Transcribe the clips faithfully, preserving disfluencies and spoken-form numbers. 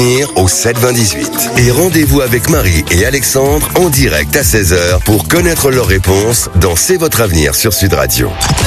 Au sept vingt dix-huit. Et rendez-vous avec Marie et Alexandre en direct à seize heures pour connaître leurs réponses dans C'est votre avenir sur Sud Radio.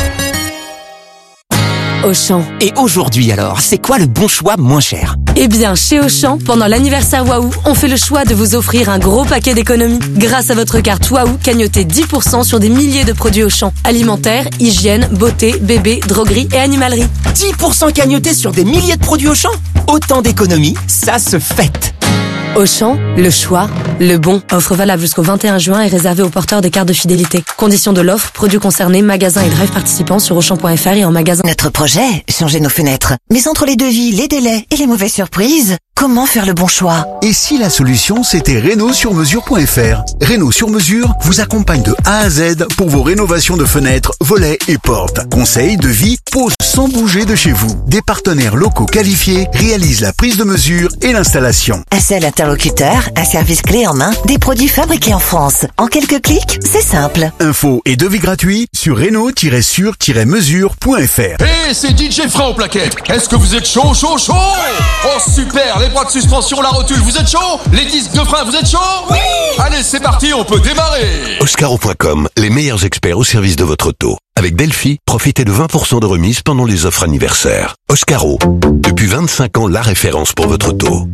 Auchan. Et aujourd'hui alors, c'est quoi le bon choix moins cher ? Eh bien, chez Auchan, pendant l'anniversaire Waouh, on fait le choix de vous offrir un gros paquet d'économies. Grâce à votre carte Waouh, cagnotez dix pour cent sur des milliers de produits Auchan. Alimentaire, hygiène, beauté, bébé, droguerie et animalerie. dix pour cent cagnotés sur des milliers de produits Auchan ? Autant d'économies, ça se fête. Auchan, le choix, le bon. Offre valable jusqu'au vingt et un juin et réservée aux porteurs des cartes de fidélité. Conditions de l'offre, produits concernés, magasins et drive participants sur auchan point f r et en magasin. Notre projet, changer nos fenêtres. Mais entre les devis, les délais et les mauvaises surprises, comment faire le bon choix ? Et si la solution, c'était Réno sur mesure point f r ? Réno sur mesure vous accompagne de A à Z pour vos rénovations de fenêtres, volets et portes. Conseils, devis, pose sans bouger de chez vous. Des partenaires locaux qualifiés réalisent la prise de mesure et l'installation. Un seul interlocuteur, un service clé en main, des produits fabriqués en France. En quelques clics, c'est simple. Infos et devis gratuits sur réno tiret sur tiret mesure point f r. Hé, hey, c'est D J Frein au plaquettes. Est-ce que vous êtes chaud, chaud, chaud ? Oh super, les bras de suspension, la rotule, vous êtes chaud ? Les disques de frein, vous êtes chaud ? Oui ! Allez, c'est parti, on peut démarrer. Oscaro point com, les meilleurs experts au service de votre auto. Avec Delphi, profitez de vingt pour cent de remise pendant les offres anniversaires. Oscaro, depuis vingt-cinq ans, la référence pour votre auto.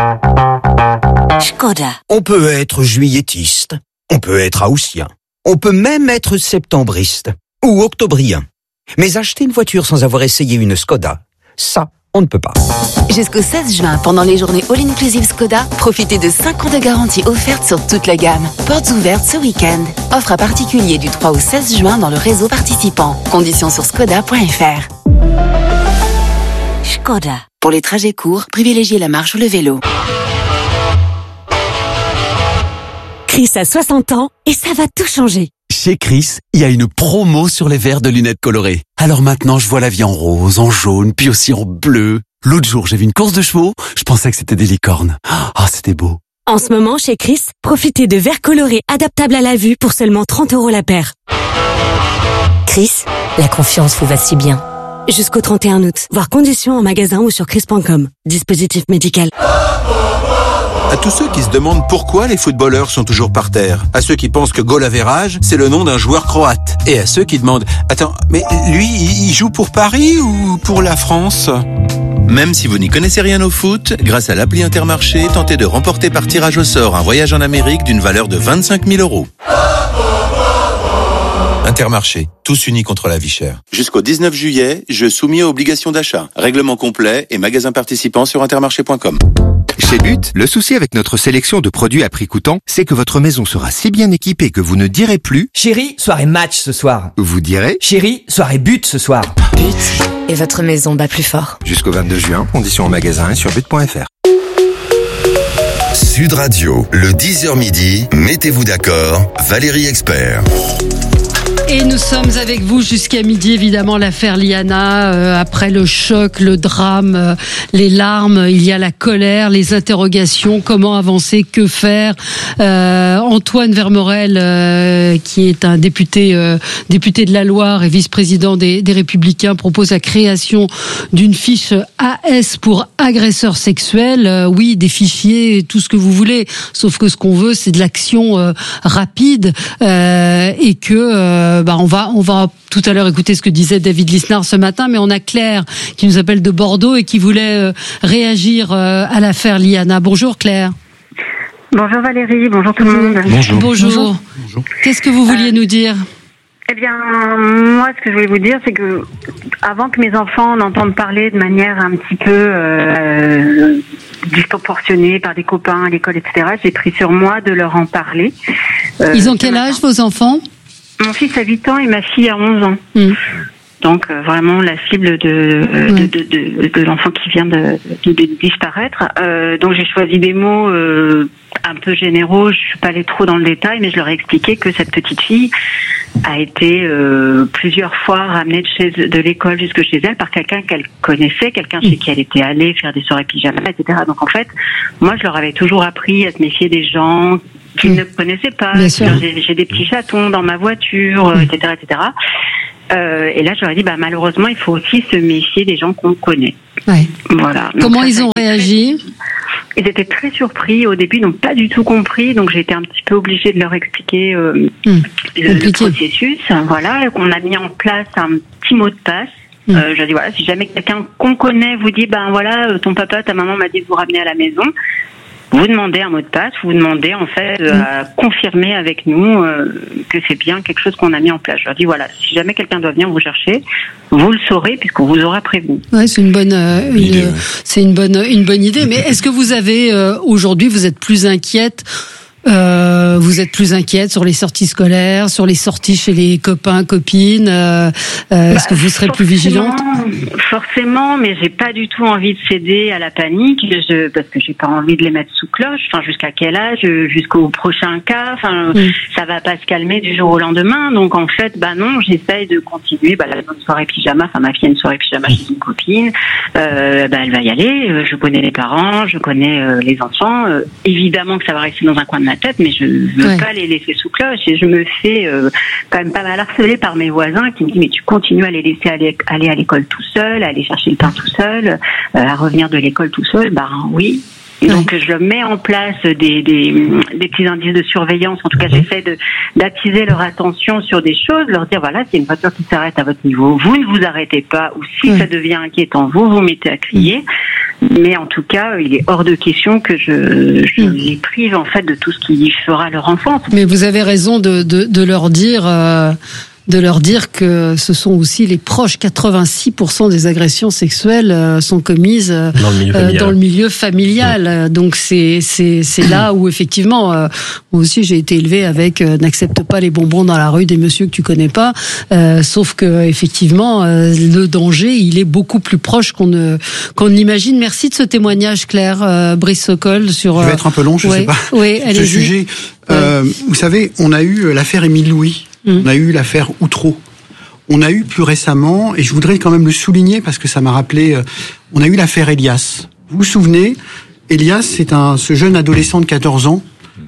Skoda. On peut être juillettiste, on peut être haussien, on peut même être septembriste ou octobrien. Mais acheter une voiture sans avoir essayé une Skoda, ça, on ne peut pas. Jusqu'au seize juin, pendant les journées All Inclusive Skoda, profitez de cinq ans de garantie offerte sur toute la gamme. Portes ouvertes ce week-end. Offre à particulier du trois au seize juin dans le réseau participant. Conditions sur skoda point f r. Skoda. Pour les trajets courts, privilégiez la marche ou le vélo. Chris a soixante ans et ça va tout changer. Chez Chris, il y a une promo sur les verres de lunettes colorées. Alors maintenant, je vois la vie en rose, en jaune, puis aussi en bleu. L'autre jour, j'ai vu une course de chevaux, je pensais que c'était des licornes. Ah, oh, c'était beau. En ce moment, chez Chris, profitez de verres colorés adaptables à la vue pour seulement trente euros la paire. Chris, la confiance vous va si bien. Jusqu'au trente et un août. Voir conditions en magasin ou sur chris point com. Dispositif médical. À tous ceux qui se demandent pourquoi les footballeurs sont toujours par terre, à ceux qui pensent que goal average, c'est le nom d'un joueur croate, et à ceux qui demandent « Attends, mais lui, il joue pour Paris ou pour la France ?» Même si vous n'y connaissez rien au foot, grâce à l'appli Intermarché, tentez de remporter par tirage au sort un voyage en Amérique d'une valeur de vingt-cinq mille euros. Intermarché, tous unis contre la vie chère. Jusqu'au dix-neuf juillet, jeu soumis à obligation d'achat. Règlement complet et magasin participant sur intermarché point com. Chez But, le souci avec notre sélection de produits à prix coûtant, c'est que votre maison sera si bien équipée que vous ne direz plus « Chérie, soirée match ce soir ». Vous direz « Chérie, soirée but ce soir ». But, et votre maison bat plus fort. Jusqu'au vingt-deux juin, conditions en magasin et sur but point f r. Sud Radio, le dix heures midi, mettez-vous d'accord, Valérie Expert. Et nous sommes avec vous jusqu'à midi, évidemment, l'affaire Liana. Euh, après le choc, le drame, euh, les larmes, il y a la colère, les interrogations. Comment avancer, que faire euh, Antoine Vermorel, euh, qui est un député euh, député de la Loire et vice-président des, des Républicains, propose la création d'une fiche A S pour agresseurs sexuels. Euh, oui, des fichiers, tout ce que vous voulez. Sauf que ce qu'on veut, c'est de l'action euh, rapide euh, et que... Euh, Bah on va on va tout à l'heure écouter ce que disait David Lisnard ce matin, mais on a Claire qui nous appelle de Bordeaux et qui voulait euh, réagir euh, à l'affaire Liana. Bonjour Claire. Bonjour Valérie, bonjour tout le monde. Bonjour. Bonjour. Bonjour. Qu'est-ce que vous vouliez euh, nous dire ? Eh bien, moi, ce que je voulais vous dire, c'est que avant que mes enfants n'entendent parler de manière un petit peu euh, disproportionnée par des copains à l'école, et cetera, j'ai pris sur moi de leur en parler. Euh, Ils ont quel âge, vos enfants ? Mon fils a huit ans et ma fille a onze ans. Mmh. Donc euh, vraiment la cible de, mmh. de, de, de, de l'enfant qui vient de, de, de disparaître. Euh, donc j'ai choisi des mots euh, un peu généraux, je suis pas allée trop dans le détail, mais je leur ai expliqué que cette petite fille a été euh, plusieurs fois ramenée de, chez, de l'école jusque chez elle par quelqu'un qu'elle connaissait, quelqu'un mmh. chez qui elle était allée faire des soirées pyjama, et cetera. Donc en fait, moi je leur avais toujours appris à se méfier des gens qu'ils mmh. ne connaissaient pas. J'ai, j'ai des petits chatons dans ma voiture, mmh. et cetera, et cetera. Euh, et là, je leur ai dit, bah, malheureusement, il faut aussi se méfier des gens qu'on connaît. Ouais. Voilà. Donc, comment ça, ils ont réagi? Ils étaient très surpris. Au début, ils n'ont pas du tout compris. Donc, j'ai été un petit peu obligée de leur expliquer euh, mmh. le, le processus. Voilà, qu'on a mis en place un petit mot de passe. Mmh. Euh, je dis voilà, si jamais quelqu'un qu'on connaît vous dit, ben voilà, ton papa, ta maman m'a dit de vous ramener à la maison. Vous demandez un mot de passe, vous demandez en fait euh, mmh. à confirmer avec nous euh, que c'est bien quelque chose qu'on a mis en place. Je leur dis voilà, si jamais quelqu'un doit venir vous chercher, vous le saurez puisqu'on vous aura prévenu. Ouais, c'est une bonne, euh, une, idée, ouais. c'est une bonne, une bonne idée. Mais est-ce que vous avez euh, aujourd'hui, vous êtes plus inquiète? Euh, vous êtes plus inquiète sur les sorties scolaires, sur les sorties chez les copains, copines. Euh, euh, est-ce bah, que vous serez plus vigilante? Forcément, mais j'ai pas du tout envie de céder à la panique, je, parce que j'ai pas envie de les mettre sous cloche. Enfin, jusqu'à quel âge? Jusqu'au prochain cas. Enfin, mm. ça va pas se calmer du jour au lendemain. Donc en fait, bah non, j'essaye de continuer. Bah, la soirée pyjama. Enfin, ma fille a une soirée pyjama chez une copine. Euh, bah, elle va y aller. Je connais les parents, je connais euh, les enfants. Euh, évidemment que ça va rester dans un coin de ma tête, mais je veux ouais. pas les laisser sous cloche et je me fais euh, quand même pas mal harceler par mes voisins qui me disent mais tu continues à les laisser aller, aller à l'école tout seul, à aller chercher le pain tout seul, euh, à revenir de l'école tout seul. Ben oui. Et donc je mets en place des, des, des petits indices de surveillance. En tout cas, j'essaie de d'attiser leur attention sur des choses, leur dire voilà, s'il y a une voiture qui s'arrête à votre niveau, vous ne vous arrêtez pas, ou si oui. ça devient inquiétant, vous vous mettez à crier. Mais en tout cas, il est hors de question que je, je mmh. les prive en fait de tout ce qui fera leur enfance. Mais vous avez raison de, de, de leur dire, euh, de leur dire que ce sont aussi les proches. quatre-vingt-six pour cent des agressions sexuelles euh, sont commises euh, dans le milieu familial. Euh, dans le milieu familial. Mmh. Donc c'est c'est c'est là où effectivement, euh, moi aussi j'ai été élevée avec euh, n'accepte pas les bonbons dans la rue des messieurs que tu connais pas. Euh, sauf que effectivement, euh, le danger il est beaucoup plus proche qu'on ne qu'on n'imagine. Merci de ce témoignage, Claire euh, Brice Sokol sur. Je vais être un peu long, je ouais, sais pas. Oui, ce sujet. Euh, ouais. Vous savez, on a eu l'affaire Émile Louis. Mmh. On a eu l'affaire Outreau. On a eu plus récemment, et je voudrais quand même le souligner parce que ça m'a rappelé, euh, on a eu l'affaire Elias. Vous vous souvenez, Elias, c'est un ce jeune adolescent de quatorze ans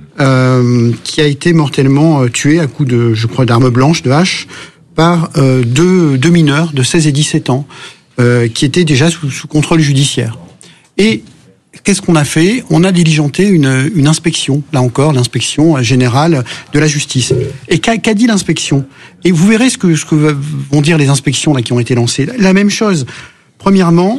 euh, qui a été mortellement euh, tué à coups de, je crois, d'armes blanches, de hache, par euh, deux, deux mineurs de seize et dix-sept ans euh, qui étaient déjà sous, sous contrôle judiciaire. Et qu'est-ce qu'on a fait? On a diligenté une, une inspection, là encore, l'inspection générale de la justice. Et qu'a, qu'a dit l'inspection? Et vous verrez ce que, ce que vont dire les inspections là qui ont été lancées. La même chose. Premièrement,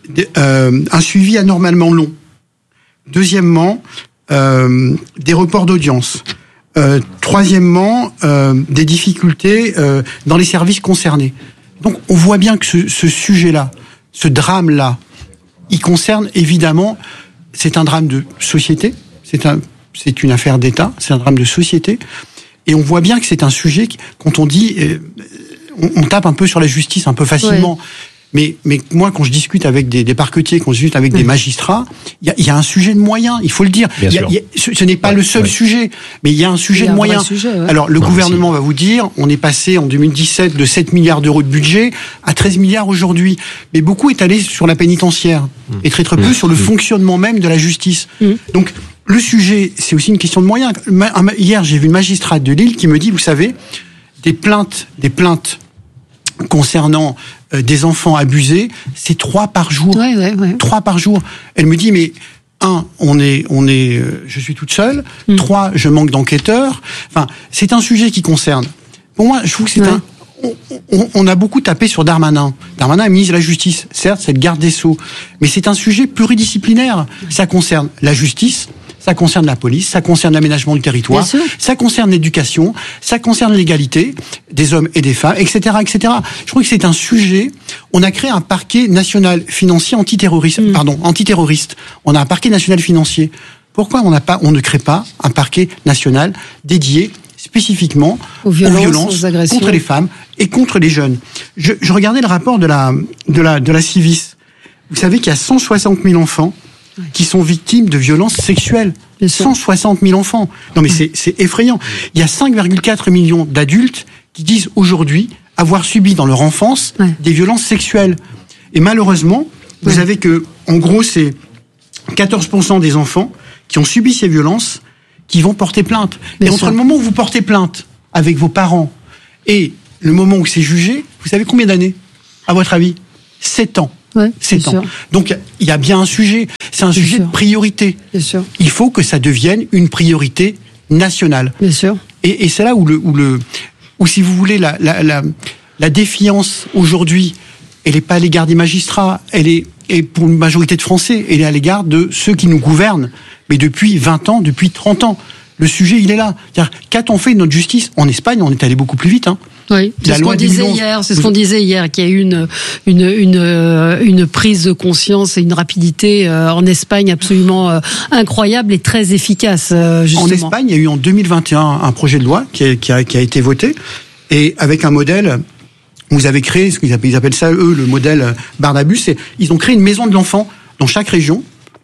euh, un suivi anormalement long. Deuxièmement, euh, des reports d'audience. Euh, troisièmement, euh, des difficultés euh, dans les services concernés. Donc, on voit bien que ce, ce sujet-là, ce drame-là, il concerne évidemment, c'est un drame de société, c'est un, c'est une affaire d'État, c'est un drame de société, et on voit bien que c'est un sujet qui, quand on dit, euh, on, on tape un peu sur la justice un peu facilement. Ouais. Mais, mais moi, quand je discute avec des, des parquetiers, quand je discute avec mmh. des magistrats, il y a, y a un sujet de moyens, il faut le dire. Y a, y a, ce, ce n'est pas ouais, le seul ouais. sujet, mais il y a un sujet de moyens. Sujet, ouais. Alors, le non, gouvernement va vous dire, on est passé en deux mille dix-sept de sept milliards d'euros de budget à treize milliards aujourd'hui. Mais beaucoup est allé sur la pénitentiaire mmh. et très très peu mmh. sur le mmh. fonctionnement même de la justice. Mmh. Donc, le sujet, c'est aussi une question de moyens. Hier, j'ai vu une magistrate de Lille qui me dit, vous savez, des plaintes, des plaintes concernant euh, des enfants abusés, c'est trois par jour. Ouais, ouais, ouais. Trois par jour. Elle me dit, mais un, on est, on est, euh, je suis toute seule. Mm. Trois, je manque d'enquêteurs. Enfin, c'est un sujet qui concerne. Pour moi, je trouve que c'est ouais. un. On, on, on a beaucoup tapé sur Darmanin. Darmanin est ministre de la Justice. Certes, c'est le garde des Sceaux, mais c'est un sujet pluridisciplinaire. Ça concerne la justice. Ça concerne la police, ça concerne l'aménagement du territoire, ça concerne l'éducation, ça concerne l'égalité des hommes et des femmes, et cetera, et cetera. Je crois que c'est un sujet. On a créé un parquet national financier antiterroriste, mmh. pardon, antiterroriste. On a un parquet national financier. Pourquoi on n'a pas, on ne crée pas un parquet national dédié spécifiquement aux violences, aux violences aux agressions contre les femmes et contre les jeunes? Je, je regardais le rapport de la de la de la Civis. Vous savez qu'il y a cent soixante mille enfants qui sont victimes de violences sexuelles. cent soixante mille enfants. Non mais c'est, c'est effrayant. Il y a cinq virgule quatre millions d'adultes qui disent aujourd'hui avoir subi dans leur enfance ouais. des violences sexuelles. Et malheureusement, vous ouais. savez que, en gros, c'est quatorze pour cent des enfants qui ont subi ces violences qui vont porter plainte. Bien et entre sûr. Le moment où vous portez plainte avec vos parents et le moment où c'est jugé, vous savez combien d'années, à votre avis? Sept ans. Ouais, sept ans. sûr. Donc il y a bien un sujet, c'est un Bien sujet sûr. de priorité. Bien sûr. Il faut que ça devienne une priorité nationale. Bien sûr. Et, et c'est là où le, où le, où si vous voulez la, la, la, la défiance aujourd'hui, elle n'est pas à l'égard des magistrats, elle est, et pour une majorité de Français, elle est à l'égard de ceux qui nous gouvernent, mais depuis vingt ans, depuis trente ans. Le sujet, il est là. C'est-à-dire, qu'a-t-on fait de notre justice ? En Espagne, on est allé beaucoup plus vite. Hein. Oui, c'est La ce loi qu'on disait deux mille onze. hier. C'est ce qu'on disait hier, qu'il y a eu une une une euh, une prise de conscience et une rapidité euh, en Espagne absolument euh, incroyable et très efficace. Euh, justement. En Espagne, il y a eu en deux mille vingt et un un projet de loi qui a, qui a, qui a été voté, et avec un modèle. Vous avez créé ce qu'ils appellent, ils appellent ça eux le modèle Barnabus. Et ils ont créé une maison de l'enfant dans chaque région.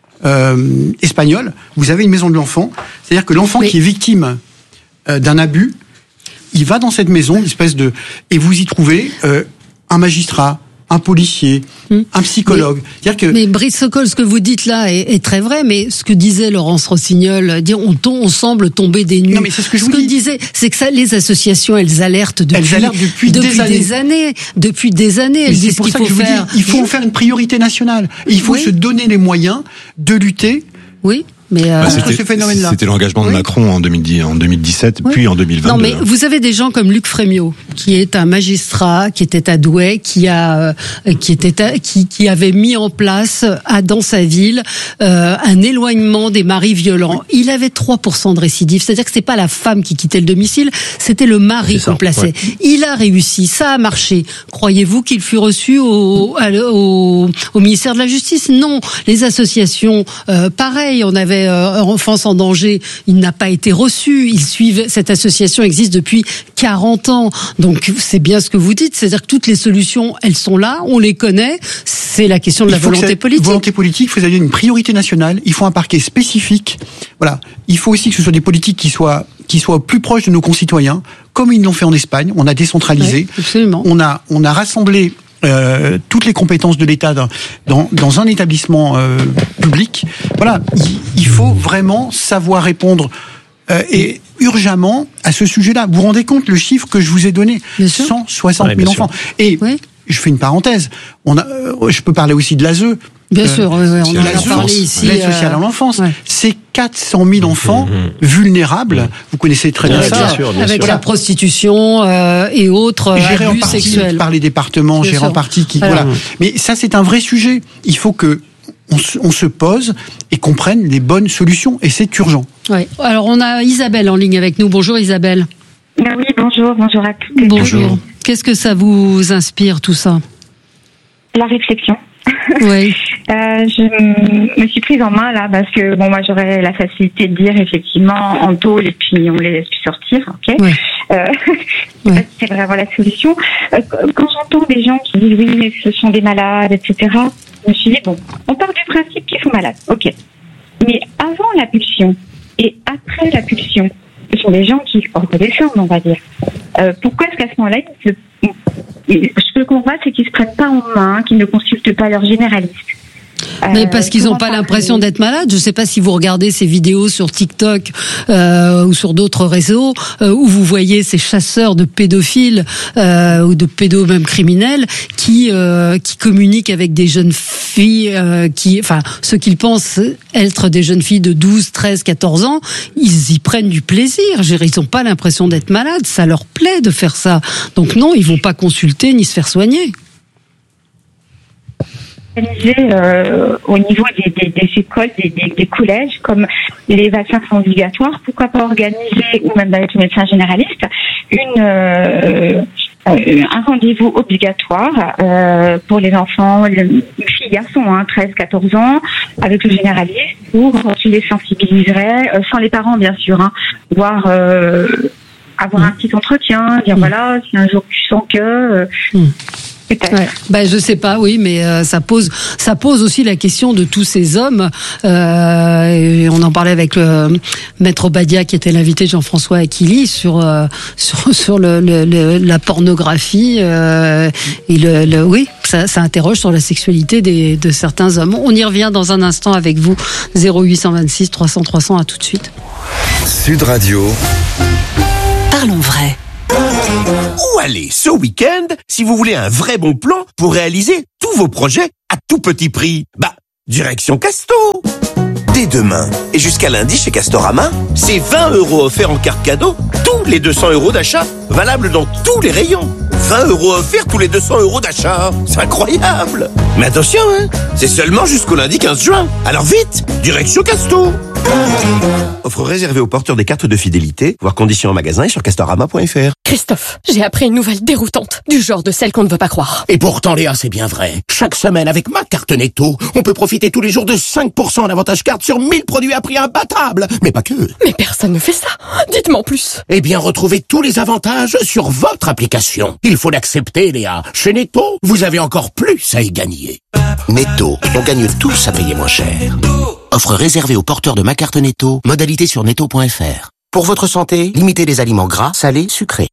Euh, espagnol, vous avez une maison de l'enfant, c'est-à-dire que l'enfant oui. qui est victime euh, d'un abus, il va dans cette maison, une espèce de, et vous y trouvez euh, un magistrat, un policier, hum. un psychologue. Mais, C'est-à-dire que mais Brice Sokol, ce que vous dites là est, est très vrai, mais ce que disait Laurence Rossignol, dire on, tom, on semble tomber des nues. Non, mais c'est ce que je ce vous que dis. disait, c'est que ça, les associations, elles alertent depuis, elles alertent depuis, depuis des, années. des années, depuis des années. Elles mais disent c'est pour qu'il ça faut que je vous faire. dis, il faut en faire une priorité nationale. Et il faut oui. se donner les moyens de lutter. Oui. Mais euh, bah, contre ce phénomène-là. C'était l'engagement oui. de Macron en, deux mille dix, en deux mille dix-sept, oui. puis en deux mille vingt-deux. Non, mais vous avez des gens comme Luc Frémiot, qui est un magistrat, qui était à Douai, qui a, euh, qui était, à, qui, qui avait mis en place à, dans sa ville euh, un éloignement des maris violents. Oui. Il avait trois pour cent de récidive, c'est-à-dire que c'est pas la femme qui quittait le domicile, c'était le mari qu'on plaçait. Ouais. Il a réussi, ça a marché. Croyez-vous qu'il fut reçu au, au, au ministère de la Justice ? Non. Les associations, euh, pareil, on avait Euh, Enfance en danger, il n'a pas été reçu. Ils suivent, cette association existe depuis quarante ans. Donc c'est bien ce que vous dites, c'est-à-dire que toutes les solutions, elles sont là, on les connaît. C'est la question de la volonté politique. Volonté politique, il faut donner une priorité nationale. Il faut un parquet spécifique. Voilà. Il faut aussi que ce soit des politiques qui soient qui soient plus proches de nos concitoyens, comme ils l'ont fait en Espagne. On a décentralisé. Oui, absolument. On a on a rassemblé Euh, toutes les compétences de l'État dans, dans, dans un établissement euh, public. Voilà, il, il faut vraiment savoir répondre euh, et urgemment à ce sujet-là. Vous vous rendez compte le chiffre que je vous ai donné ? cent soixante mille enfants. Et oui. Je fais une parenthèse. On a, euh, je peux parler aussi de l'A S E. Bien euh, sûr, oui, oui, on en a parlé ici. L'aide sociale à l'enfance, ouais. C'est quatre cent mille enfants mmh. vulnérables. Mmh. Vous connaissez très bien avec ça. La, bien sûr, bien avec sûr. La prostitution euh, et autres géré abus en partie sexuels. Par les départements, bien géré sûr. En partie qui. Voilà. voilà. Mais ça, c'est un vrai sujet. Il faut que on se, on se pose et qu'on prenne les bonnes solutions. Et c'est urgent. Ouais. Alors, on a Isabelle en ligne avec nous. Bonjour Isabelle. Ah oui, bonjour, bonjour à toutes. Bonjour. Qu'est-ce que ça vous inspire tout ça ? La réflexion. Oui. euh, je me suis prise en main là parce que bon, moi j'aurais la facilité de dire effectivement en tôle et puis on les laisse plus sortir, ok. Ouais. Euh, ouais. C'est vraiment la solution. Euh, quand j'entends des gens qui disent oui, mais ce sont des malades, et cetera. Je me suis dit bon, on part du principe qu'ils sont malades, ok. Mais avant la pulsion et après la pulsion, ce sont des gens qui redescendent, on va dire. Euh, pourquoi est-ce qu'à ce moment-là, ils se ce que qu'on voit, c'est qu'ils se prennent pas en main, qu'ils ne consultent pas leur généraliste. Mais parce qu'ils n'ont pas l'impression d'être malades. Je ne sais pas si vous regardez ces vidéos sur TikTok euh, ou sur d'autres réseaux euh, où vous voyez ces chasseurs de pédophiles euh, ou de pédos même criminels qui euh, qui communiquent avec des jeunes filles, euh, qui, enfin ceux qu'ils pensent être des jeunes filles de douze, treize, quatorze ans. Ils y prennent du plaisir. Je veux dire, ils n'ont pas l'impression d'être malades. Ça leur plaît de faire ça. Donc non, ils vont pas consulter ni se faire soigner. Euh, au niveau des, des, des écoles, des, des, des collèges, comme les vaccins sont obligatoires, pourquoi pas organiser, ou même avec le médecin généraliste, une, euh, un rendez-vous obligatoire euh, pour les enfants, les filles et garçons, hein, treize quatorze ans, avec le généraliste, pour qui les sensibiliserait, euh, sans les parents bien sûr, hein, voire euh, avoir un petit entretien, dire mmh. voilà, si un jour tu sens que... Euh, mmh. Ouais. Ben je sais pas, oui, mais euh, ça pose, ça pose aussi la question de tous ces hommes. Euh, et on en parlait avec le maître Obadia, qui était l'invité de Jean-François Aquili, sur euh, sur sur le, le, le la pornographie euh, et le, le oui, ça, ça interroge sur la sexualité des de certains hommes. On y revient dans un instant avec vous. zéro huit cent vingt-six trois cents trois cents. À tout de suite. Sud Radio. Parlons vrai. Où aller ce week-end si vous voulez un vrai bon plan pour réaliser tous vos projets à tout tout petit prix? Bah, direction Casto. Dès demain et jusqu'à lundi chez Castorama, c'est vingt euros offerts en carte cadeau tous les deux cents euros d'achat, valable dans tous les rayons. vingt euros offerts tous les deux cents euros d'achat. C'est incroyable. Mais attention, hein, c'est seulement jusqu'au lundi quinze juin. Alors vite, direction Casto. Offre réservée aux porteurs des cartes de fidélité, voir conditions en magasin et sur castorama point f r. Christophe, j'ai appris une nouvelle déroutante, du genre de celle qu'on ne veut pas croire. Et pourtant, Léa, c'est bien vrai. Chaque semaine, avec ma carte Netto, on peut profiter tous les jours de cinq pour cent d'avantage carte sur mille produits à prix imbattable. Mais pas que. Mais personne ne fait ça. Dites-moi en plus. Eh bien, retrouvez tous les avantages sur votre application. Il faut l'accepter, Léa. Chez Netto, vous avez encore plus à y gagner. Netto, on gagne tous à payer moins cher. Offre réservée aux porteurs de ma carte Netto, modalité sur netto point f r. Pour votre santé, limitez les aliments gras, salés, sucrés.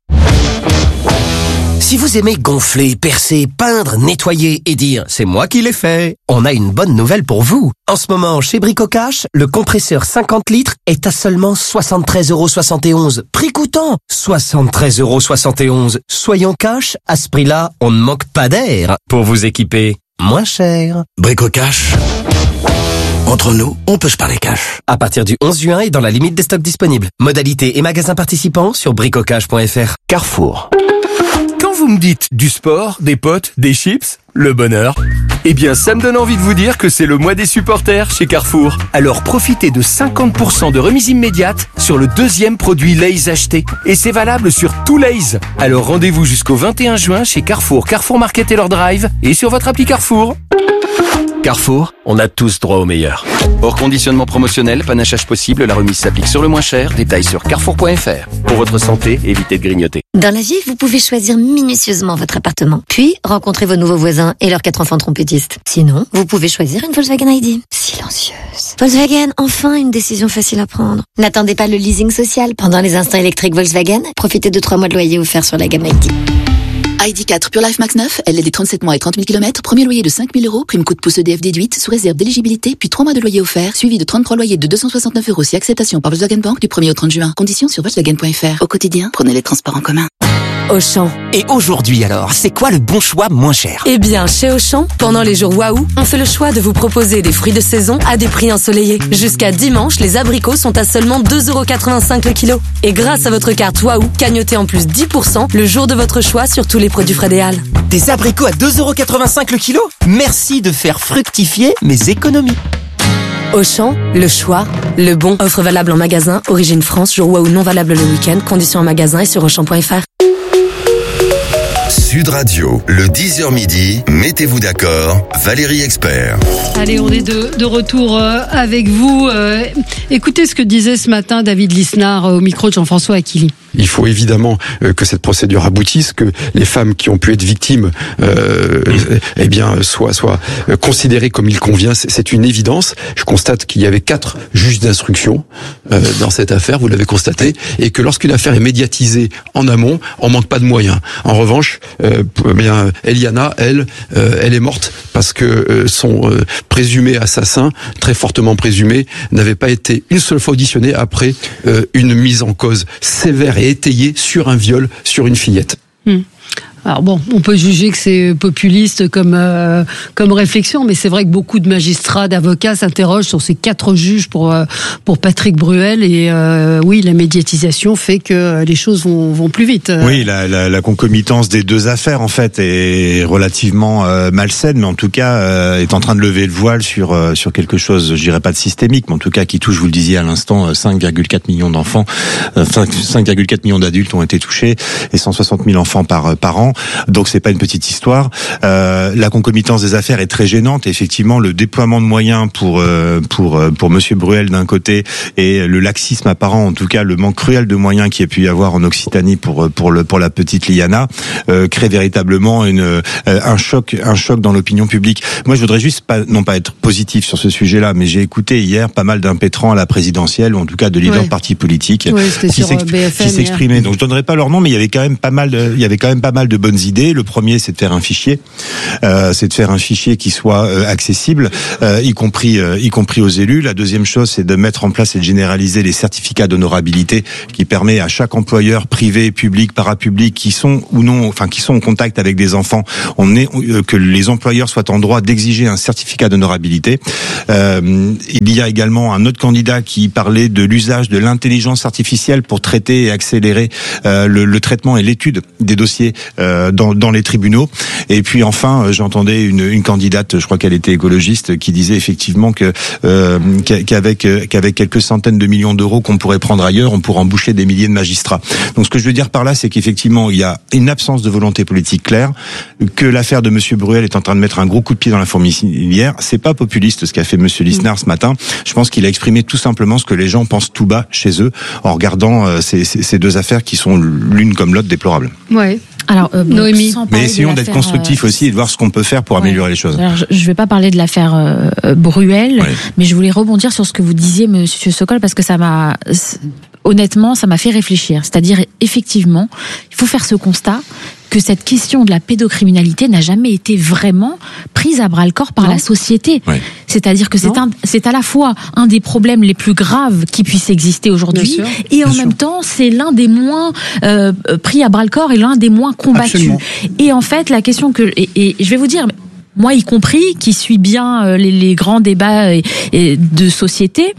Si vous aimez gonfler, percer, peindre, nettoyer et dire « c'est moi qui l'ai fait », on a une bonne nouvelle pour vous. En ce moment, chez Brico Cash, le compresseur cinquante litres est à seulement soixante-treize euros soixante et onze. Prix coûtant soixante-treize euros soixante et onze. Soyons cash, à ce prix-là, on ne manque pas d'air pour vous équiper moins cher. Brico Cash. Entre nous, on peut se parler cash. À partir du onze juin et dans la limite des stocks disponibles. Modalités et magasins participants sur bricocash point f r. Carrefour. Quand vous me dites du sport, des potes, des chips, le bonheur, eh bien ça me donne envie de vous dire que c'est le mois des supporters chez Carrefour. Alors profitez de cinquante pour cent de remise immédiate sur le deuxième produit Lay's acheté. Et c'est valable sur tout Lay's. Alors rendez-vous jusqu'au vingt et un juin chez Carrefour, Carrefour Market Taylor Drive et sur votre appli Carrefour. Carrefour, on a tous droit au meilleur. Hors conditionnement promotionnel, panachage possible, la remise s'applique sur le moins cher. Détails sur carrefour point f r. Pour votre santé, évitez de grignoter. Dans la vie, vous pouvez choisir minutieusement votre appartement, puis rencontrer vos nouveaux voisins et leurs quatre enfants trompettistes. Sinon, vous pouvez choisir une Volkswagen I D. Silencieuse. Volkswagen, enfin une décision facile à prendre. N'attendez pas le leasing social. Pendant les instants électriques Volkswagen, profitez de trois mois de loyer offerts sur la gamme I D. I D quatre Pure Life Max neuf, L L D trente-sept mois et trente mille kilomètres, premier loyer de cinq mille euros, prime coup de pouce E D F déduite, sous réserve d'éligibilité, puis trois mois de loyer offert, suivi de trente-trois loyers de deux cent soixante-neuf euros si acceptation par Volkswagen Bank du premier au trente juin. Conditions sur volkswagen point f r. Au quotidien, prenez les transports en commun. Auchan. Et aujourd'hui alors, c'est quoi le bon choix moins cher? Eh bien, chez Auchan, pendant les jours Waouh, on fait le choix de vous proposer des fruits de saison à des prix ensoleillés. Jusqu'à dimanche, les abricots sont à seulement deux euros quatre-vingt-cinq le kilo. Et grâce à votre carte Waouh, cagnotez en plus dix pour cent le jour de votre choix sur tous les produits frais des Halles. Des abricots à deux euros quatre-vingt-cinq le kilo? Merci de faire fructifier mes économies. Auchan, le choix, le bon. Offre valable en magasin, origine France, jour Waouh non valable le week-end. Conditions en magasin et sur auchan point f r. Sud Radio, le dix heures midi, mettez-vous d'accord, Valérie Expert. Allez, on est de, de retour euh, avec vous. Euh, écoutez ce que disait ce matin David Lisnard euh, au micro de Jean-François Aquili. Il faut évidemment euh, que cette procédure aboutisse, que les femmes qui ont pu être victimes, euh, eh bien, soient, soient considérées comme il convient. C'est, c'est une évidence. Je constate qu'il y avait quatre juges d'instruction euh, dans cette affaire. Vous l'avez constaté, et que lorsqu'une affaire est médiatisée en amont, on manque pas de moyens. En revanche, euh, bien, Eliana, elle, euh, elle est morte parce que euh, son euh, présumé assassin, très fortement présumé, n'avait pas été une seule fois auditionné après euh, une mise en cause sévère et étayée sur un viol sur une fillette. Mmh. Alors bon, on peut juger que c'est populiste comme euh, comme réflexion, mais c'est vrai que beaucoup de magistrats, d'avocats s'interrogent sur ces quatre juges pour euh, pour Patrick Bruel, et euh, oui, la médiatisation fait que les choses vont vont plus vite. Oui, la, la, la concomitance des deux affaires en fait est relativement euh, malsaine, mais en tout cas euh, est en train de lever le voile sur euh, sur quelque chose, je dirais pas de systémique, mais en tout cas qui touche, vous le disiez à l'instant, cinq virgule quatre millions d'enfants, euh, cinq virgule quatre millions d'adultes ont été touchés et cent soixante mille enfants par par an. Donc c'est pas une petite histoire. Euh, la concomitance des affaires est très gênante. Et effectivement, le déploiement de moyens pour euh, pour pour Monsieur Bruel d'un côté et le laxisme apparent, en tout cas le manque cruel de moyens qu'il y a pu y avoir en Occitanie pour pour le pour la petite Liana, euh, crée véritablement une euh, un choc un choc dans l'opinion publique. Moi, je voudrais juste pas non pas être positif sur ce sujet-là, mais j'ai écouté hier pas mal d'impétrants à la présidentielle, ou en tout cas de leaders ouais. de partis politiques ouais, qui, s'exp- qui s'exprimaient. Donc je donnerai pas leur nom, mais il y avait quand même pas mal de, il y avait quand même pas mal de bonnes idées. Le premier, c'est de faire un fichier, euh, c'est de faire un fichier qui soit euh, accessible, euh, y compris euh, y compris aux élus. La deuxième chose, c'est de mettre en place et de généraliser les certificats d'honorabilité, qui permet à chaque employeur privé, public, parapublic, qui sont ou non, enfin qui sont en contact avec des enfants, on est euh, que les employeurs soient en droit d'exiger un certificat d'honorabilité. Euh, il y a également un autre candidat qui parlait de l'usage de l'intelligence artificielle pour traiter et accélérer euh, le, le traitement et l'étude des dossiers euh, dans, dans les tribunaux. Et puis enfin, euh, j'entendais une, une candidate, je crois qu'elle était écologiste, qui disait effectivement que euh, qu'avec qu'avec quelques centaines de millions d'euros qu'on pourrait prendre ailleurs, on pourrait embaucher des milliers de magistrats. Donc ce que je veux dire par là, c'est qu'effectivement, il y a une absence de volonté politique claire, que l'affaire de Monsieur Bruel est en train de mettre un gros coup de pied dans la fourmilière. C'est pas populiste ce qu'a fait Monsieur Lisnard ce matin. Je pense qu'il a exprimé tout simplement ce que les gens pensent tout bas chez eux, en regardant euh, ces, ces, ces deux affaires qui sont l'une comme l'autre déplorables. Ouais. Alors, euh, bon, Noémie. Mais essayons d'être constructifs euh, aussi et de voir ce qu'on peut faire pour ouais. améliorer les choses. Alors, je ne vais pas parler de l'affaire euh, Bruel, ouais. mais je voulais rebondir sur ce que vous disiez, Monsieur Sokol, parce que ça m'a, honnêtement, ça m'a fait réfléchir. C'est-à-dire, effectivement, il faut faire ce constat que cette question de la pédocriminalité n'a jamais été vraiment prise à bras-le-corps par non. la société. Oui. C'est-à-dire que c'est, un, c'est à la fois un des problèmes les plus graves qui puissent exister aujourd'hui, Bien et Bien en sûr. même temps, c'est l'un des moins euh, pris à bras-le-corps et l'un des moins combattus. Absolument. Et en fait, la question que... Et, et je vais vous dire... Moi y compris, qui suis bien les, les grands débats et, et de société,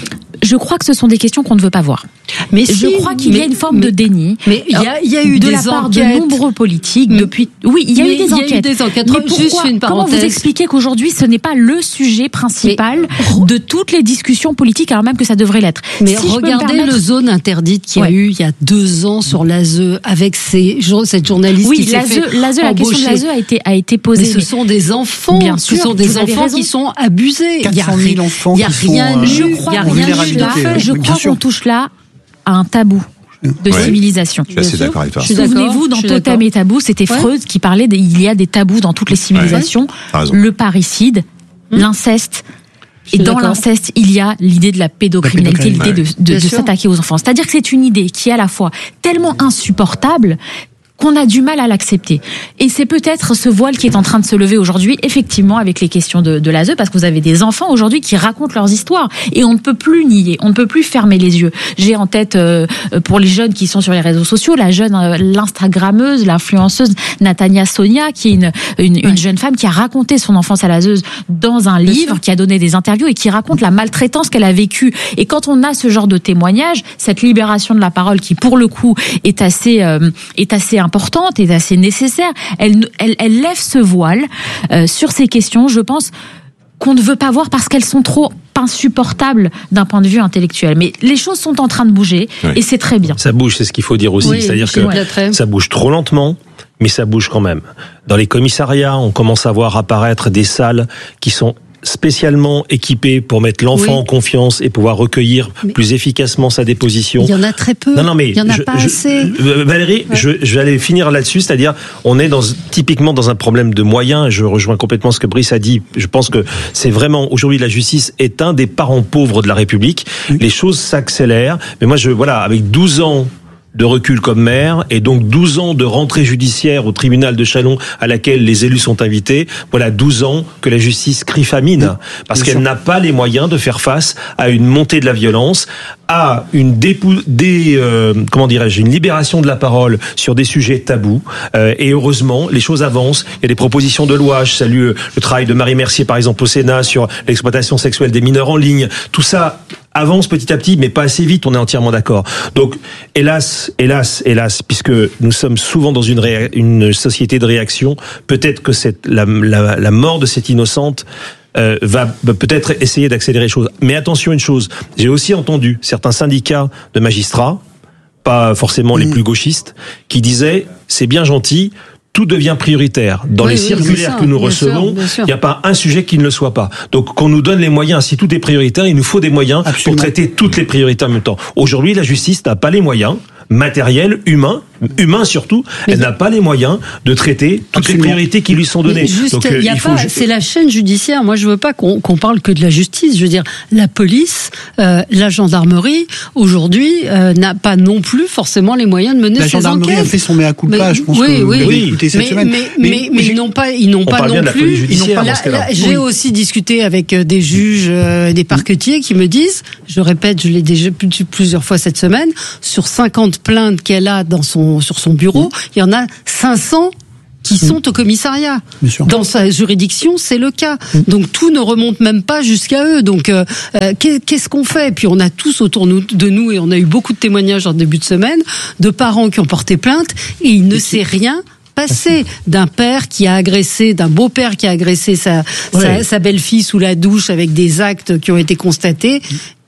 je crois que ce sont des questions qu'on ne veut pas voir. Mais je si, crois qu'il mais, y a une forme mais, de déni. Mais il y a, y a eu de des la part enquêtes. de nombreux politiques depuis. Oui, il y a mais eu des enquêtes. Y a eu des enquêtes. Mais pourquoi, Juste une comment vous expliquez qu'aujourd'hui ce n'est pas le sujet principal mais, de toutes les discussions politiques, alors même que ça devrait l'être. Mais si regardez permettre... le zone interdite qu'il y a ouais. eu il y a deux ans sur l'A S E avec ces, cette journaliste oui, qui s'est fait Oui, l'A S E, la question de l'A S E a été a été posée. Mais ce sont des enfants. Bien sûr, ce sont des enfants qui sont abusés. quatre cent mille enfants qui sont. Il y a rien. Je crois qu'on je crois qu'on touche là à un tabou de ouais. civilisation. Je suis assez d'accord avec toi. Souvenez-vous, dans Totem et Tabou, c'était ouais. Freud qui parlait de, il y a des tabous dans toutes les civilisations. Ouais. Le parricide, mmh. l'inceste. Et dans d'accord. l'inceste, il y a l'idée de la pédocriminalité, la l'idée ouais. de, de, de s'attaquer aux enfants. C'est-à-dire que c'est une idée qui est à la fois tellement insupportable qu'on a du mal à l'accepter. Et c'est peut-être ce voile qui est en train de se lever aujourd'hui, effectivement, avec les questions de, de l'A S E, parce que vous avez des enfants aujourd'hui qui racontent leurs histoires. Et on ne peut plus nier, on ne peut plus fermer les yeux. J'ai en tête, euh, pour les jeunes qui sont sur les réseaux sociaux, la jeune, euh, l'instagrammeuse, l'influenceuse Natania Sonia, qui est une, une, une jeune femme qui a raconté son enfance à l'A S E dans un Bien livre, sûr. qui a donné des interviews et qui raconte la maltraitance qu'elle a vécue. Et quand on a ce genre de témoignage, cette libération de la parole qui, pour le coup, est assez, euh, est assez importante, importante et assez nécessaire. Elle, elle, elle lève ce voile euh, sur ces questions, je pense, qu'on ne veut pas voir parce qu'elles sont trop insupportables d'un point de vue intellectuel. Mais les choses sont en train de bouger oui. et c'est très bien. Ça bouge, c'est ce qu'il faut dire aussi. Oui, c'est-à-dire que ouais. ça bouge trop lentement, mais ça bouge quand même. Dans les commissariats, on commence à voir apparaître des salles qui sont spécialement équipé pour mettre l'enfant oui. en confiance et pouvoir recueillir mais plus efficacement sa déposition. Il y en a très peu. Non, non, mais il y en a je, pas je, assez. Valérie, ouais. je, je vais aller finir là-dessus, c'est-à-dire, on est dans, typiquement dans un problème de moyens, et je rejoins complètement ce que Brice a dit. Je pense que c'est vraiment, aujourd'hui, la justice est un des parents pauvres de la République. Oui. Les choses s'accélèrent. Mais moi, je, voilà, avec douze ans de recul comme maire, et donc douze ans de rentrée judiciaire au tribunal de Châlons à laquelle les élus sont invités. Voilà douze ans que la justice crie famine, parce qu'elle n'a pas les moyens de faire face à une montée de la violence, à une dépou- des, euh, comment dirais-je, une libération de la parole sur des sujets tabous. Euh, et heureusement, les choses avancent. Il y a des propositions de loi. Je salue le travail de Marie Mercier, par exemple, au Sénat, sur l'exploitation sexuelle des mineurs en ligne. Tout ça avance petit à petit, mais pas assez vite, on est entièrement d'accord. Donc, hélas, hélas, hélas, puisque nous sommes souvent dans une, réa- une société de réaction, peut-être que cette, la, la, la mort de cette innocente euh, va peut-être essayer d'accélérer les choses. Mais attention une chose, j'ai aussi entendu certains syndicats de magistrats, pas forcément mmh. les plus gauchistes, qui disaient, c'est bien gentil, tout devient prioritaire. Dans oui, les oui, circulaires ça, que nous recevons, il n'y a pas un sujet qui ne le soit pas. Donc, qu'on nous donne les moyens, si tout est prioritaire, il nous faut des moyens Absolument. pour traiter toutes les priorités en même temps. Aujourd'hui, la justice n'a pas les moyens matériels, humains, humain surtout, mais elle n'a pas les moyens de traiter toutes Absolument. les priorités qui lui sont données. Mais juste, Donc, y a il pas, faut... c'est la chaîne judiciaire. Moi, je veux pas qu'on, qu'on parle que de la justice. Je veux dire, la police, euh, la gendarmerie, aujourd'hui, euh, n'a pas non plus forcément les moyens de mener la ces enquêtes. La gendarmerie a fait son mea culpa, mais, je pense oui, que oui, vous oui. écouté cette mais, semaine. Mais, mais, mais, mais ils n'ont pas, ils n'ont pas non plus. Ils n'ont pas là, là, j'ai oui. aussi discuté avec des juges, euh, des parquetiers qui me disent, je répète, je l'ai déjà plusieurs fois cette semaine, sur cinquante plaintes qu'elle a dans son, sur son bureau, mmh. il y en a cinq cents qui sont au commissariat. Dans sa juridiction, c'est le cas. Donc tout ne remonte même pas jusqu'à eux. Donc euh, qu'est-ce qu'on fait ? Et puis on a tous autour de nous, et on a eu beaucoup de témoignages en début de semaine, de parents qui ont porté plainte, et il ne sait rien passé d'un père qui a agressé, d'un beau-père qui a agressé sa, ouais. sa, sa belle-fille sous la douche avec des actes qui ont été constatés.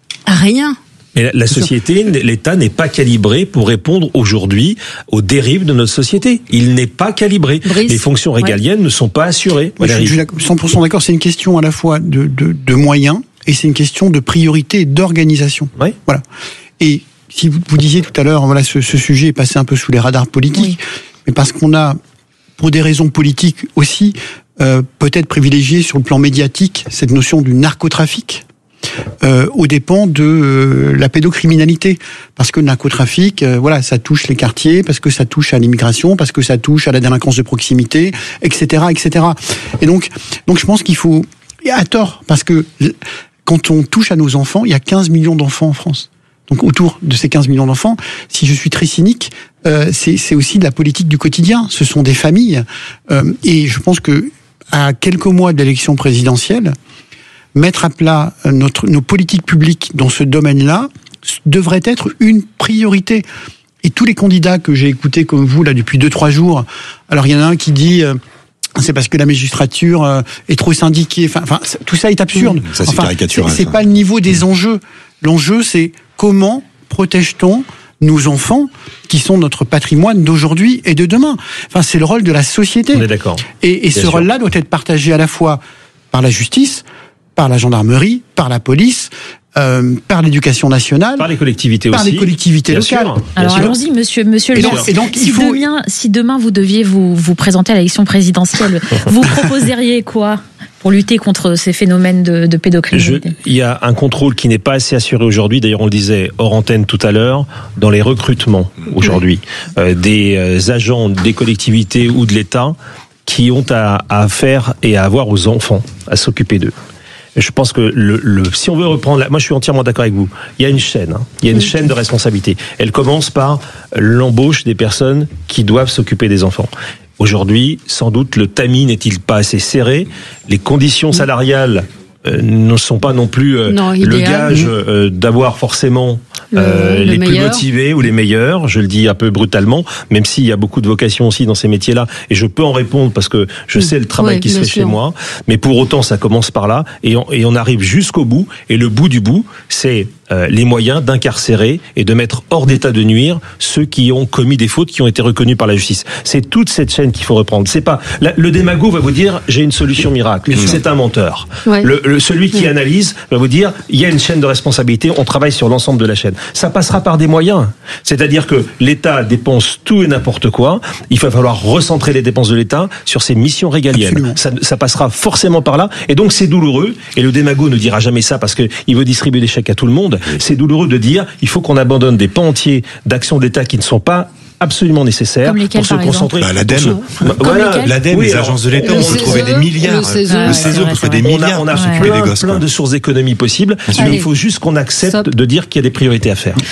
Rien. Mais la société, l'État n'est pas calibré pour répondre aujourd'hui aux dérives de notre société. Il n'est pas calibré. Brice. Les fonctions régaliennes ouais. ne sont pas assurées. Ouais, je suis cent pour cent d'accord. C'est une question à la fois de, de, de moyens et c'est une question de priorité et d'organisation. Ouais. Voilà. Et si vous, vous disiez tout à l'heure, voilà, ce, ce sujet est passé un peu sous les radars politiques, oui. mais parce qu'on a, pour des raisons politiques aussi, euh, peut-être privilégié sur le plan médiatique cette notion du narcotrafic. Euh, aux dépens de euh, la pédocriminalité, parce que le narcotrafic, euh, voilà, ça touche les quartiers, parce que ça touche à l'immigration, parce que ça touche à la délinquance de proximité, et cetera, et cetera. Et donc, donc je pense qu'il faut, à tort, parce que quand on touche à nos enfants, il y a quinze millions d'enfants en France. Donc autour de ces quinze millions d'enfants, si je suis très cynique, euh, c'est, c'est aussi de la politique du quotidien. Ce sont des familles, euh, et je pense que à quelques mois de l'élection présidentielle, mettre à plat notre, nos politiques publiques dans ce domaine-là devrait être une priorité. Et tous les candidats que j'ai écoutés comme vous là depuis deux trois jours, alors il y en a un qui dit euh, c'est parce que la magistrature euh, est trop syndiquée. Enfin, enfin, tout ça est absurde. Mmh, ça c'est enfin, caricatural. C'est, c'est pas le niveau des enjeux. L'enjeu, c'est comment protège-t-on nos enfants qui sont notre patrimoine d'aujourd'hui et de demain. Enfin, c'est le rôle de la société. On est d'accord. Et, et ce sûr. rôle-là doit être partagé à la fois par la justice, par la gendarmerie, par la police, euh, par l'éducation nationale, par les collectivités par aussi, les collectivités locales. Sûr, Alors allons-y, monsieur, monsieur le maire. Et donc, si, il faut... demain, si demain vous deviez vous vous présenter à l'élection présidentielle, vous proposeriez quoi pour lutter contre ces phénomènes de, de pédocriminalité? Je, Il y a un contrôle qui n'est pas assez assuré aujourd'hui. D'ailleurs, on le disait hors antenne tout à l'heure, dans les recrutements aujourd'hui, euh, des euh, agents des collectivités ou de l'État qui ont à, à faire et à avoir aux enfants, à s'occuper d'eux. Je pense que le, le, si on veut reprendre, la, moi je suis entièrement d'accord avec vous. Il y a une chaîne, hein, il y a une oui. chaîne de responsabilité. Elle commence par l'embauche des personnes qui doivent s'occuper des enfants. Aujourd'hui, sans doute, le tamis n'est-il pas assez serré. Les conditions salariales euh, ne sont pas non plus euh, non, le gage euh, d'avoir forcément euh, le, le les meilleur. plus motivés ou les meilleurs. Je le dis un peu brutalement, même s'il y a beaucoup de vocations aussi dans ces métiers-là, et je peux en répondre parce que je sais le travail oui, qui se fait sûr. chez moi. Mais pour autant, ça commence par là, et on, et on arrive jusqu'au bout. Et le bout du bout, c'est euh, les moyens d'incarcérer et de mettre hors d'état de nuire ceux qui ont commis des fautes qui ont été reconnues par la justice. C'est toute cette chaîne qu'il faut reprendre. C'est pas la, le démago va vous dire j'ai une solution miracle. C'est un menteur. Ouais. Le, le, celui qui ouais. analyse va vous dire il y a une chaîne de responsabilité. On travaille sur l'ensemble de la chaîne. Ça passera par des moyens. C'est-à-dire que l'État dépense tout et n'importe quoi. Il va falloir recentrer les dépenses de l'État sur ses missions régaliennes. Ça, ça passera forcément par là. Et donc c'est douloureux. Et le démago ne dira jamais ça parce que il veut distribuer des chèques à tout le monde. C'est douloureux de dire il faut qu'on abandonne des pans entiers d'actions d'État qui ne sont pas absolument nécessaires pour se concentrer. Bah, L'ADEME, bah, voilà, l'ADEME, oui, les agences de l'État, on peut trouver des milliards. Le C E S O peut trouver des milliards. On a, on a plein, des gosses, plein de sources d'économies possibles. Mais il faut juste qu'on accepte Stop. de dire qu'il y a des priorités à faire.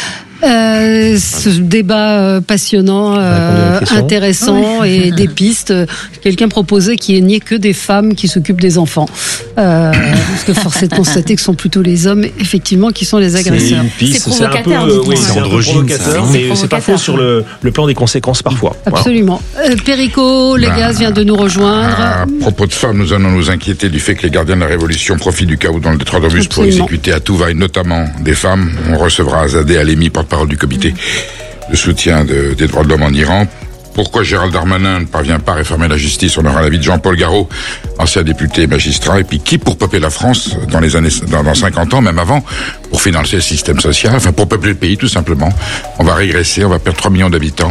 Euh, ce débat euh, passionnant, euh, intéressant ouais. et des pistes. Quelqu'un proposait qu'il n'y ait que des femmes qui s'occupent des enfants, euh, parce que force est de constater que ce sont plutôt les hommes, effectivement, qui sont les agresseurs. C'est une piste, c'est, c'est un peu, oui, c'est un peu provocateur, mais c'est, c'est pas faux sur le, le plan des conséquences parfois. Absolument. Voilà. Euh, Perico Légas bah, vient de nous rejoindre. À propos de femmes, nous allons nous inquiéter du fait que les gardiens de la Révolution profitent du chaos dans le détroit d'Ormuz pour exécuter à tout va, et notamment des femmes. On recevra Azadeh Halemi, porte-parole du comité de soutien de, des droits de l'homme en Iran. Pourquoi Gérald Darmanin ne parvient pas à réformer la justice? On aura l'avis de Jean-Paul Garot, ancien député et magistrat. Et puis qui pour peupler la France dans les années, dans, dans cinquante ans, même avant, pour financer le système social, enfin pour peupler le pays tout simplement. On va régresser, on va perdre trois millions d'habitants.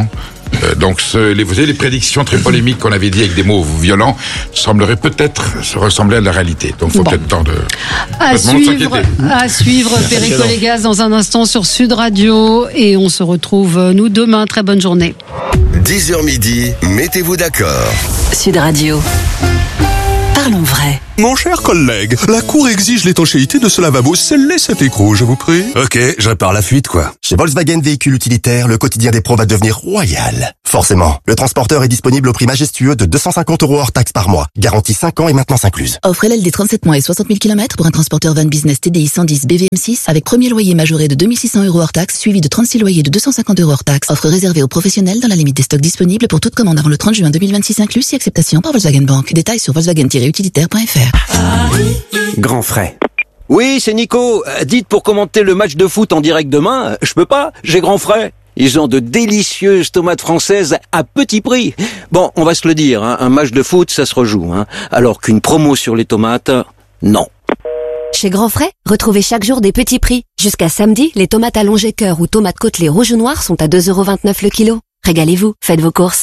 Euh, donc, ce, les, vous savez, les prédictions très polémiques qu'on avait dit avec des mots violents sembleraient peut-être se ressembler à la réalité. Donc, il faut bon. peut-être temps de... À suivre, à suivre, Perico Légas dans un instant sur Sud Radio. Et on se retrouve, nous, demain. Très bonne journée. dix heures midi, mettez-vous d'accord. Sud Radio. Parlons vrai. Mon cher collègue, la Cour exige l'étanchéité de ce lavabo. Scellez cet écrou, je vous prie. Ok, je répare la fuite, quoi. Chez Volkswagen Véhicules Utilitaires, le quotidien des pros va devenir royal. Forcément, le transporteur est disponible au prix majestueux de deux cent cinquante euros hors taxe par mois. Garantie cinq ans et maintenance incluse. Offre L L D trente-sept mois et soixante mille kilomètres pour un transporteur van business T D I cent dix B V M six avec premier loyer majoré de deux mille six cents euros hors taxe, suivi de trente-six loyers de deux cent cinquante euros hors taxe. Offre réservée aux professionnels dans la limite des stocks disponibles pour toute commande avant le trente juin deux mille vingt-six inclus, si acceptation par Volkswagen Bank. Détails sur volkswagen tiret utilitaire point f r. Grand frais. Oui, c'est Nico. Dites, pour commenter le match de foot en direct demain, je peux pas, j'ai grand frais. Ils ont de délicieuses tomates françaises à petit prix. Bon, on va se le dire, hein, un match de foot, ça se rejoue. Hein, alors qu'une promo sur les tomates, non. Chez Grand Frais, retrouvez chaque jour des petits prix. Jusqu'à samedi, les tomates allongées cœur ou tomates côtelées rouge ou noir sont à deux euros vingt-neuf le kilo. Régalez-vous, faites vos courses.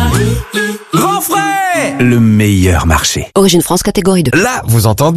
Grand Frais, le meilleur marché. Origine France, catégorie deux. Là, vous entendez ?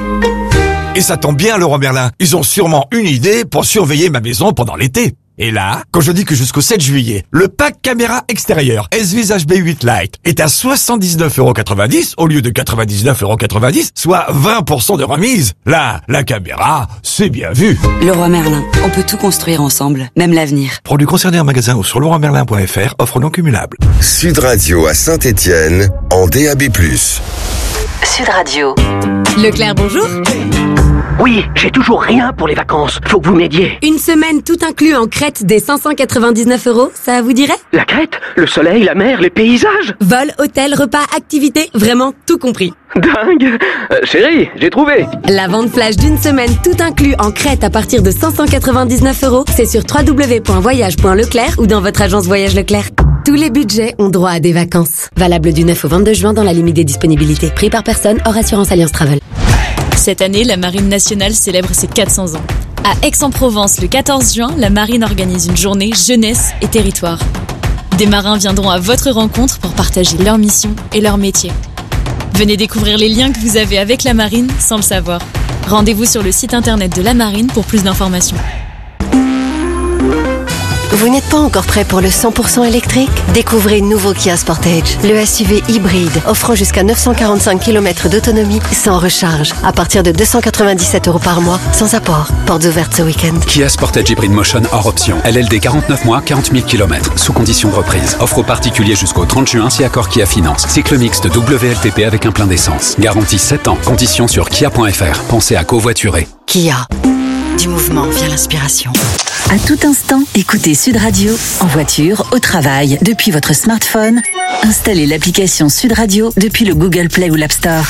Et ça tombe bien, Leroy Merlin. Ils ont sûrement une idée pour surveiller ma maison pendant l'été. Et là, quand je dis que jusqu'au sept juillet, le pack caméra extérieure S V H B huit Lite est à soixante-dix-neuf euros quatre-vingt-dix au lieu de quatre-vingt-dix-neuf euros quatre-vingt-dix, soit vingt pour cent de remise. Là, la caméra, c'est bien vu. Leroy Merlin, on peut tout construire ensemble, même l'avenir. Produits concernés en magasin ou sur leroy merlin point f r, offre non cumulable. Sud Radio à Saint-Étienne, en D A B plus. Sud Radio. Leclerc, bonjour. Oui, j'ai toujours rien pour les vacances. Faut que vous m'aidiez. Une semaine tout inclus en Crète des cinq cent quatre-vingt-dix-neuf euros, ça vous dirait? La Crète, le soleil, la mer, les paysages. Vol, hôtel, repas, activités, vraiment tout compris. Dingue. euh, Chérie, j'ai trouvé. La vente flash d'une semaine tout inclus en Crète à partir de cinq cent quatre-vingt-dix-neuf euros, c'est sur w w w point voyage point leclerc ou dans votre agence Voyage Leclerc. Tous les budgets ont droit à des vacances. Valable du neuf au vingt-deux juin dans la limite des disponibilités. Prix par personne, hors assurance Alliance Travel. Cette année, la Marine nationale célèbre ses quatre cents ans. À Aix-en-Provence, le quatorze juin, la Marine organise une journée jeunesse et territoire. Des marins viendront à votre rencontre pour partager leur mission et leur métier. Venez découvrir les liens que vous avez avec la Marine sans le savoir. Rendez-vous sur le site internet de la Marine pour plus d'informations. Vous n'êtes pas encore prêt pour le cent pour cent électrique? Découvrez nouveau Kia Sportage, le S U V hybride offrant jusqu'à neuf cent quarante-cinq kilomètres d'autonomie sans recharge, à partir de deux cent quatre-vingt-dix-sept euros par mois, sans apport. Portes ouvertes ce week-end. Kia Sportage Hybrid Motion hors option. L L D quarante-neuf mois, quarante mille kilomètres, sous condition de reprise. Offre aux particuliers jusqu'au trente juin si accord Kia Finance. Cycle mixte W L T P avec un plein d'essence. Garantie sept ans. Conditions sur kia point f r. Pensez à covoiturer. Kia. Du mouvement vient l'inspiration. À tout instant, écoutez Sud Radio, en voiture, au travail, depuis votre smartphone. Installez l'application Sud Radio depuis le Google Play ou l'App Store.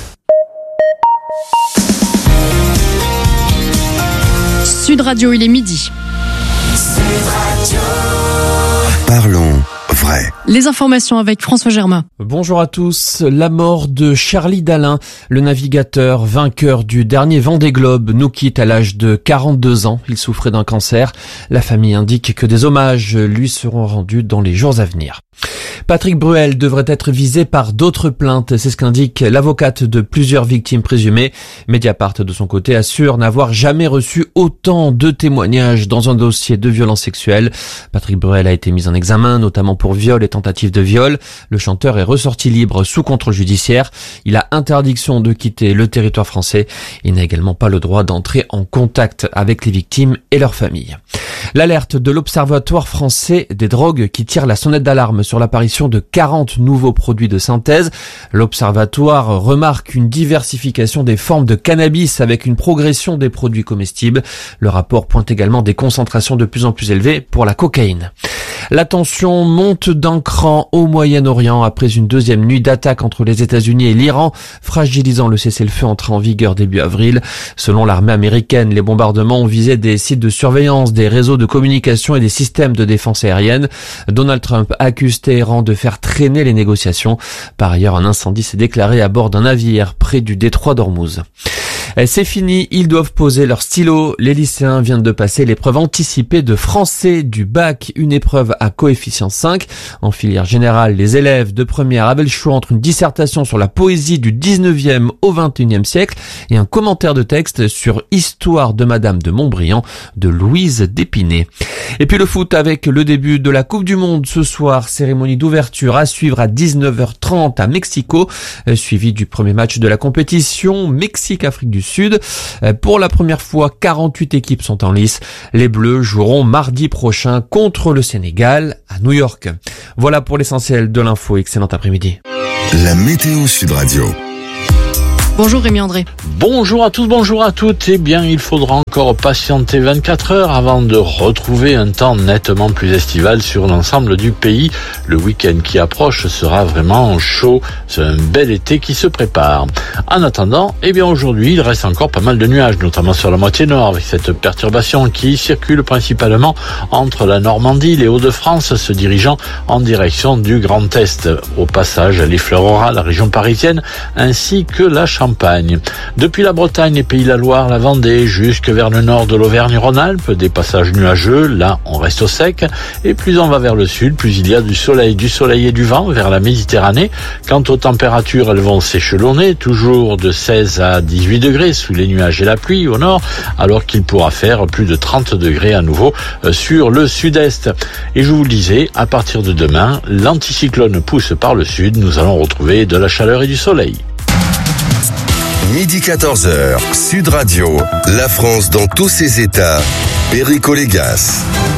Sud Radio, il est midi. Sud Radio. Parlons vrai. Les informations avec François Germain. Bonjour à tous. La mort de Charlie Dalin, le navigateur vainqueur du dernier Vendée Globe, nous quitte à l'âge de quarante-deux ans. Il souffrait d'un cancer. La famille indique que des hommages lui seront rendus dans les jours à venir. Patrick Bruel devrait être visé par d'autres plaintes, c'est ce qu'indique l'avocate de plusieurs victimes présumées. Mediapart, de son côté, assure n'avoir jamais reçu autant de témoignages dans un dossier de violence sexuelle. Patrick Bruel a été mis en examen, notamment pour viol et tentative de viol. Le chanteur est ressorti libre sous contrôle judiciaire. Il a interdiction de quitter le territoire français. Il n'a également pas le droit d'entrer en contact avec les victimes et leurs familles. L'alerte de l'Observatoire français des drogues qui tire la sonnette d'alarme sur l'apparition de quarante nouveaux produits de synthèse. L'Observatoire remarque une diversification des formes de cannabis avec une progression des produits comestibles. Le rapport pointe également des concentrations de plus en plus élevées pour la cocaïne. La tension monte d'un cran au Moyen-Orient après une deuxième nuit d'attaque entre les États-Unis et l'Iran, fragilisant le cessez-le-feu entré en vigueur début avril. Selon l'armée américaine, les bombardements ont visé des sites de surveillance, des réseaux de communication et des systèmes de défense aérienne. Donald Trump accuse Téhéran de faire traîner les négociations. Par ailleurs, un incendie s'est déclaré à bord d'un navire près du détroit d'Ormuz. C'est fini, ils doivent poser leur stylo. Les lycéens viennent de passer l'épreuve anticipée de français du bac, une épreuve à coefficient cinq. En filière générale, les élèves de première avaient le choix entre une dissertation sur la poésie du dix-neuvième au vingt et unième siècle et un commentaire de texte sur Histoire de Madame de Montbriand de Louise d'Épinay. Et puis le foot avec le début de la Coupe du Monde ce soir, cérémonie d'ouverture à suivre à dix-neuf heures trente à Mexico, suivi du premier match de la compétition Mexique-Afrique du Sud. Pour la première fois, quarante-huit équipes sont en lice. Les Bleus joueront mardi prochain contre le Sénégal à New York. Voilà pour l'essentiel de l'info. Excellent après-midi. La météo Sud Radio. Bonjour Rémi André. Bonjour à tous, bonjour à toutes. Eh bien, il faudra encore patienter vingt-quatre heures avant de retrouver un temps nettement plus estival sur l'ensemble du pays. Le week-end qui approche sera vraiment chaud. C'est un bel été qui se prépare. En attendant, eh bien, aujourd'hui, il reste encore pas mal de nuages, notamment sur la moitié nord, avec cette perturbation qui circule principalement entre la Normandie, les Hauts-de-France, se dirigeant en direction du Grand Est. Au passage, elle effleurera la région parisienne, ainsi que la Champagne. Depuis la Bretagne, les Pays de la Loire, la Vendée, jusque vers le nord de l'Auvergne-Rhône-Alpes, des passages nuageux, là on reste au sec, et plus on va vers le sud, plus il y a du soleil, du soleil et du vent vers la Méditerranée. Quant aux températures, elles vont s'échelonner, toujours de seize à dix-huit degrés sous les nuages et la pluie au nord, alors qu'il pourra faire plus de trente degrés à nouveau sur le sud-est. Et je vous le disais, à partir de demain, l'anticyclone pousse par le sud, nous allons retrouver de la chaleur et du soleil. Midi quatorze heures, Sud Radio, la France dans tous ses états, Perico Légas.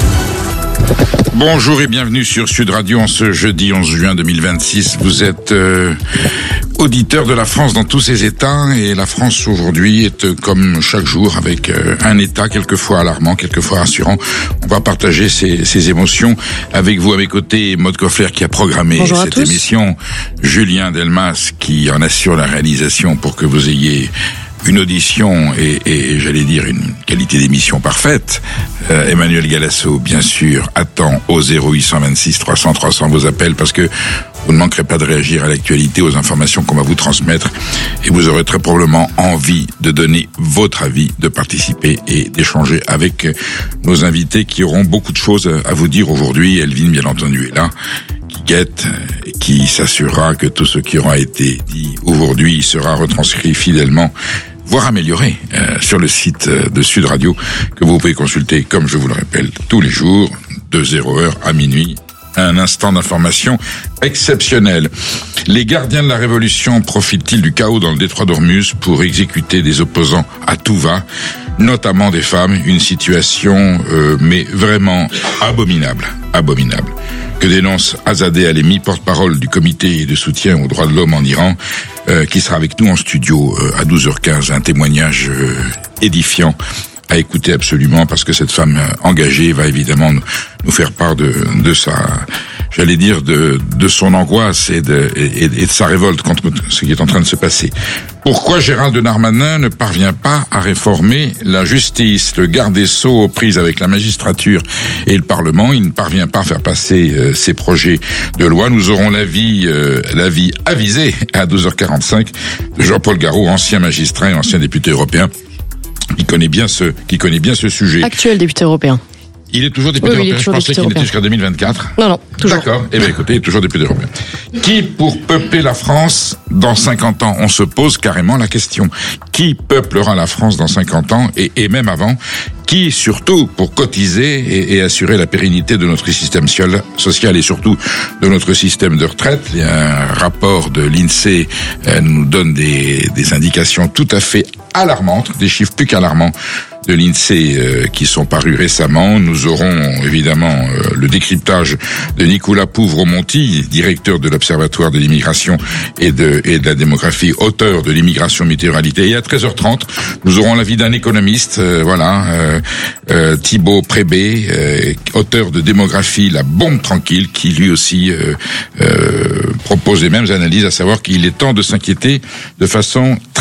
Bonjour et bienvenue sur Sud Radio en ce jeudi onze juin deux mille vingt-six. Vous êtes euh, auditeur de la France dans tous ses états et la France aujourd'hui est euh, comme chaque jour avec euh, un état quelquefois alarmant, quelquefois rassurant. On va partager ces, ces émotions avec vous. À mes côtés, Maude Koffler qui a programmé Bonjour cette émission, Julien Delmas qui en assure la réalisation pour que vous ayez une audition et, et j'allais dire une qualité d'émission parfaite. Euh, Emmanuel Galasso, bien sûr, attend au zéro huit cent vingt-six trois cents trois cents vos appels parce que vous ne manquerez pas de réagir à l'actualité, aux informations qu'on va vous transmettre et vous aurez très probablement envie de donner votre avis, de participer et d'échanger avec nos invités qui auront beaucoup de choses à vous dire aujourd'hui. Elvin, bien entendu, est là, qui guette, qui s'assurera que tout ce qui aura été dit aujourd'hui sera retranscrit fidèlement, voire amélioré euh, sur le site de Sud Radio que vous pouvez consulter, comme je vous le rappelle, tous les jours de zéro heure à minuit. Un instant d'information exceptionnel. Les gardiens de la Révolution profitent-ils du chaos dans le détroit d'Ormuz pour exécuter des opposants à tout va, notamment des femmes? Une situation, euh, mais vraiment abominable, abominable. Que dénonce Azadeh Alemi, porte-parole du comité de soutien aux droits de l'homme en Iran, euh, qui sera avec nous en studio euh, à douze heures quinze. Un témoignage euh, édifiant à écouter absolument, parce que cette femme engagée va évidemment nous faire part de, de sa, j'allais dire, de, de son angoisse et de, et, et de sa révolte contre ce qui est en train de se passer. Pourquoi Gérald Darmanin ne parvient pas à réformer la justice? Le garde des Sceaux aux prises avec la magistrature et le Parlement, il ne parvient pas à faire passer euh, ses projets de loi. Nous aurons l'avis, euh, l'avis avisé à douze heures quarante-cinq de Jean-Paul Garot, ancien magistrat et ancien député européen, qui connaît bien ce, qui connaît bien ce sujet. Actuel député européen. Il est toujours député oui, oui, européen. Toujours Je pensais qu'il était jusqu'en deux mille vingt-quatre. Non, non, toujours. D'accord. Eh bien, écoutez, il est toujours député européen. Qui pour peupler la France dans cinquante ans? On se pose carrément la question. Qui peuplera la France dans cinquante ans et, et même avant? Qui, surtout, pour cotiser et, et assurer la pérennité de notre système social et surtout de notre système de retraite? Il y a un rapport de l'INSEE euh, nous donne des, des indications tout à fait alarmantes, des chiffres plus qu'alarmants de l'INSEE euh, qui sont parus récemment. Nous aurons évidemment euh, le décryptage de Nicolas Pouvremonti, directeur de l'Observatoire de l'immigration et de, et de la démographie, auteur de l'immigration météoralité. Et à treize heures trente, nous aurons l'avis d'un économiste, euh, voilà, euh, euh, Thibaut Prébé, euh, auteur de démographie, La bombe tranquille, qui lui aussi euh, euh, propose les mêmes analyses, à savoir qu'il est temps de s'inquiéter de façon très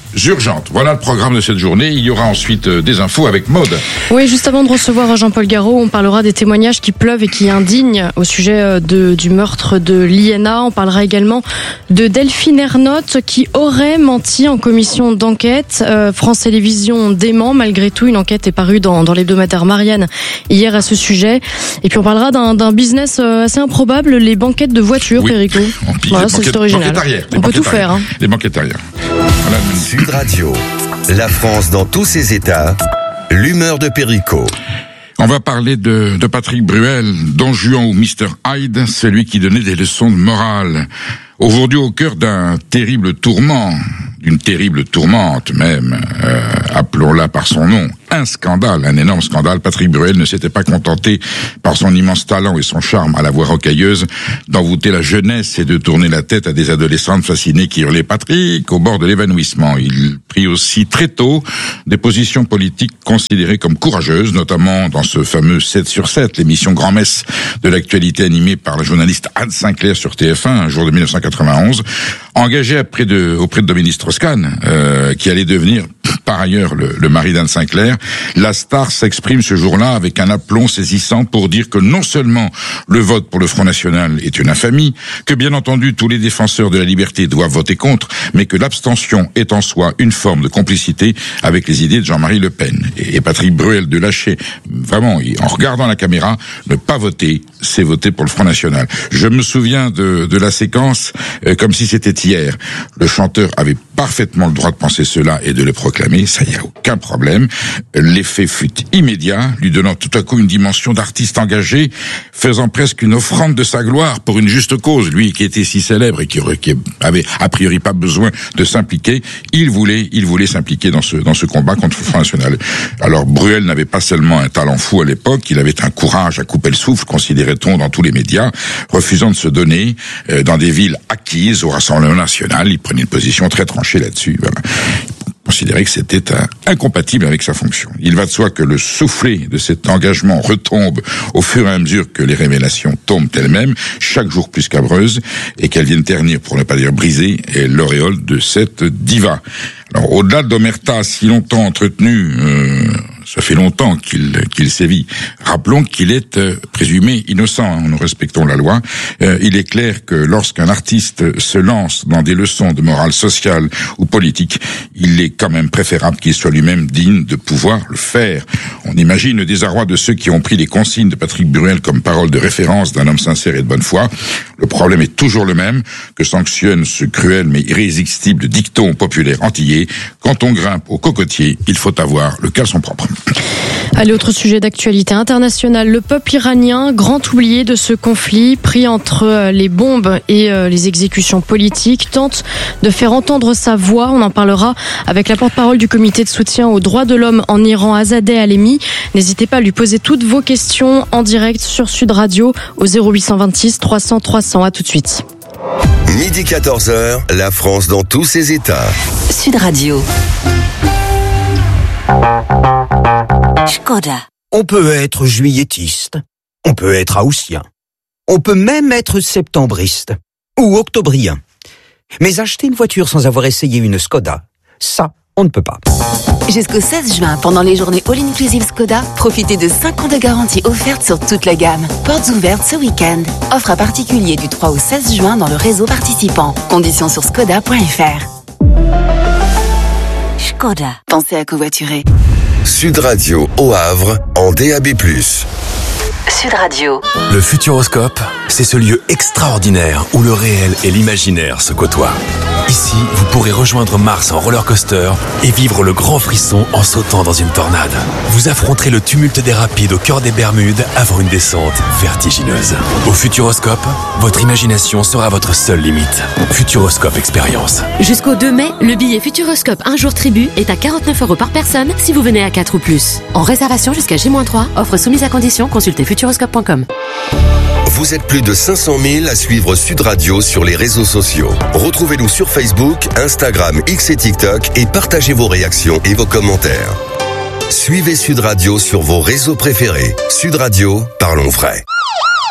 urgentes. Voilà le programme de cette journée. Il y aura ensuite euh, des infos avec Maude. Oui, juste avant de recevoir Jean-Paul Garot, on parlera des témoignages qui pleuvent et qui indignent au sujet de, du meurtre de l'I N A. On parlera également de Delphine Ernotte qui aurait menti en commission d'enquête. Euh, France Télévisions dément. Malgré tout, une enquête est parue dans, dans l'hebdomadaire Marianne hier à ce sujet. Et puis on parlera d'un, d'un business assez improbable, les banquettes de voitures, oui. Perico. Voilà, c'est original. On peut tout faire. Hein. Les banquettes arrière. Voilà. Sud Radio, la France dans tous ses états, l'humeur de Perico. On va parler de, de Patrick Bruel, Don Juan ou mister Hyde, celui qui donnait des leçons de morale. Aujourd'hui au cœur d'un terrible tourment, d'une terrible tourmente même, euh, appelons-la par son nom, un scandale, un énorme scandale. Patrick Bruel ne s'était pas contenté, par son immense talent et son charme à la voix rocailleuse, d'envoûter la jeunesse et de tourner la tête à des adolescentes fascinées qui hurlaient Patrick au bord de l'évanouissement. Il prit aussi très tôt des positions politiques considérées comme courageuses, notamment dans ce fameux sept sur sept, l'émission grand-messe de l'actualité animée par la journaliste Anne Sinclair sur T F un, un jour de mille neuf cent quatre-vingt-onze, engagé auprès de, auprès de Dominique Strauss-Kahn, euh, qui allait devenir par ailleurs le, le mari d'Anne Sinclair. La star s'exprime ce jour-là avec un aplomb saisissant pour dire que non seulement le vote pour le Front National est une infamie, que bien entendu tous les défenseurs de la liberté doivent voter contre, mais que l'abstention est en soi une forme de complicité avec les idées de Jean-Marie Le Pen. Et, et Patrick Bruel de lâcher, vraiment, en regardant la caméra, ne pas voter, c'est voter pour le Front National. Je me souviens de, de la séquence euh, comme si c'était hier. Le chanteur avait parfaitement le droit de penser cela et de le proclamer, ça y a aucun problème. L'effet fut immédiat, lui donnant tout à coup une dimension d'artiste engagé, faisant presque une offrande de sa gloire pour une juste cause. Lui qui était si célèbre et qui, qui avait a priori pas besoin de s'impliquer, il voulait, il voulait s'impliquer dans ce dans ce combat contre le Front National. Alors Bruel n'avait pas seulement un talent fou à l'époque, il avait un courage à couper le souffle, considérait-on dans tous les médias, refusant de se donner euh, dans des villes acquises au Rassemblement National. Il prenait une position très tranchée là-dessus. Voilà. Considérait que c'était un, incompatible avec sa fonction. Il va de soi que le soufflet de cet engagement retombe au fur et à mesure que les révélations tombent elles-mêmes, chaque jour plus cabreuses, et qu'elles viennent ternir, pour ne pas dire briser, l'auréole de cette diva. Alors, au-delà de l'omerta si longtemps entretenue, euh, ça fait longtemps qu'il qu'il sévit. Rappelons qu'il est euh, présumé innocent, hein, nous respectons la loi. Euh, il est clair que lorsqu'un artiste se lance dans des leçons de morale sociale ou politique, il est quand même préférable qu'il soit lui-même digne de pouvoir le faire. On imagine le désarroi de ceux qui ont pris les consignes de Patrick Bruel comme parole de référence d'un homme sincère et de bonne foi. Le problème est toujours le même, que sanctionne ce cruel mais irrésistible dicton populaire antillais. Quand on grimpe au cocotier, il faut avoir le caleçon propre. Allez, autre sujet d'actualité internationale. Le peuple iranien, grand oublié de ce conflit, pris entre les bombes et les exécutions politiques, tente de faire entendre sa voix. On en parlera avec la porte-parole du comité de soutien aux droits de l'homme en Iran, Azadeh Alemi. N'hésitez pas à lui poser toutes vos questions en direct sur Sud Radio au zéro huit cent vingt-six trois cents trois cents. À tout de suite. Midi quatorze heures, la France dans tous ses états. Sud Radio. Škoda. On peut être juilletiste, on peut être haussien, on peut même être septembriste ou octobrien. Mais acheter une voiture sans avoir essayé une Škoda, ça, on ne peut pas. Jusqu'au seize juin, pendant les journées All-Inclusive Skoda, profitez de cinq ans de garantie offerte sur toute la gamme. Portes ouvertes ce week-end. Offre à particulier du trois au seize juin dans le réseau participant. Conditions sur skoda point f r. Škoda. Pensez à covoiturer. Sud Radio au Havre en D A B plus. Sud Radio. Le Futuroscope, c'est ce lieu extraordinaire où le réel et l'imaginaire se côtoient. Ici, vous pourrez rejoindre Mars en roller coaster et vivre le grand frisson en sautant dans une tornade. Vous affronterez le tumulte des rapides au cœur des Bermudes avant une descente vertigineuse. Au Futuroscope, votre imagination sera votre seule limite. Futuroscope Expérience. Jusqu'au deux mai, le billet Futuroscope un jour tribu est à quarante-neuf euros par personne si vous venez à quatre ou plus. En réservation jusqu'à J moins trois, offre soumise à condition, consultez futuroscope point com. Vous êtes plus de cinq cent mille à suivre Sud Radio sur les réseaux sociaux. Retrouvez-nous sur Facebook, Instagram, X et TikTok et partagez vos réactions et vos commentaires. Suivez Sud Radio sur vos réseaux préférés. Sud Radio, parlons vrai.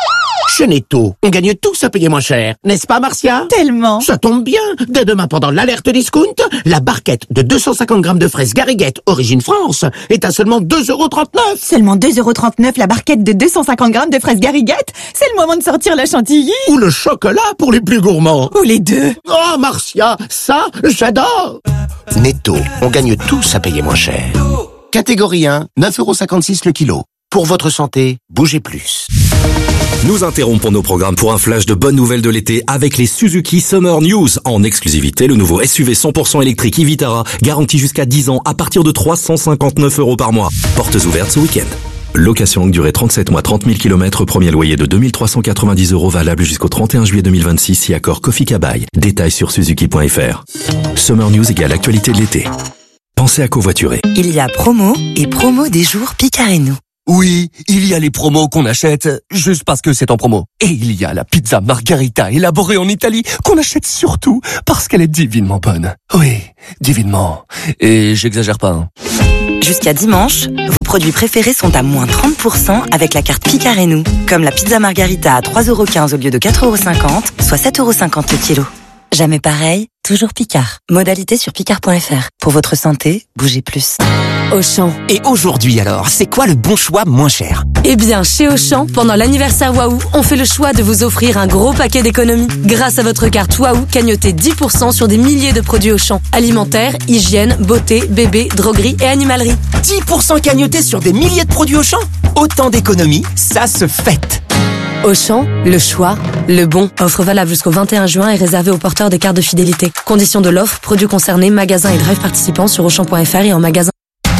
Chez Netto, on gagne tous à payer moins cher. N'est-ce pas, Marcia? Tellement. Ça tombe bien. Dès demain, pendant l'alerte discount, la barquette de deux cent cinquante grammes de fraises Garriguette, origine France, est à seulement deux euros trente-neuf. Seulement deux euros trente-neuf la barquette de deux cent cinquante grammes de fraises Garriguette? C'est le moment de sortir la chantilly. Ou le chocolat pour les plus gourmands. Ou les deux. Oh, Marcia, ça, j'adore. Netto, on gagne tous à payer moins cher. Catégorie un, neuf euros cinquante-six le kilo. Pour votre santé, bougez plus. Nous interrompons nos programmes pour un flash de bonnes nouvelles de l'été avec les Suzuki Summer News. En exclusivité, le nouveau S U V cent pour cent électrique e-Vitara, garanti jusqu'à dix ans à partir de trois cent cinquante-neuf euros par mois. Portes ouvertes ce week-end. Location longue durée trente-sept mois, trente mille kilomètres, premier loyer de deux mille trois cent quatre-vingt-dix euros valable jusqu'au trente et un juillet deux mille vingt-six si accord Kofi Kabai. Détails sur suzuki point f r. Summer News égale actualité de l'été. Pensez à covoiturer. Il y a promo et promo des jours Picarenou. Oui, il y a les promos qu'on achète juste parce que c'est en promo. Et il y a la pizza margarita élaborée en Italie qu'on achète surtout parce qu'elle est divinement bonne. Oui, divinement. Et j'exagère pas. Hein. Jusqu'à dimanche, vos produits préférés sont à moins trente pour cent avec la carte Picarenou. Comme la pizza margarita à trois euros quinze au lieu de quatre euros cinquante, soit sept euros cinquante le kilo. Jamais pareil, toujours Picard. Modalité sur picard point f r. Pour votre santé, bougez plus. Auchan. Et aujourd'hui alors, c'est quoi le bon choix moins cher? Eh bien, chez Auchan, pendant l'anniversaire Waouh, on fait le choix de vous offrir un gros paquet d'économies. Grâce à votre carte Waouh, cagnotez dix pour cent sur des milliers de produits Auchan. Alimentaire, hygiène, beauté, bébé, droguerie et animalerie. dix pour cent cagnotés sur des milliers de produits Auchan? Autant d'économies, ça se fête. Auchan, le choix, le bon. Offre valable jusqu'au vingt et un juin et réservée aux porteurs de cartes de fidélité. Conditions de l'offre, produits concernés, magasins et drive participants sur auchan point f r et en magasin.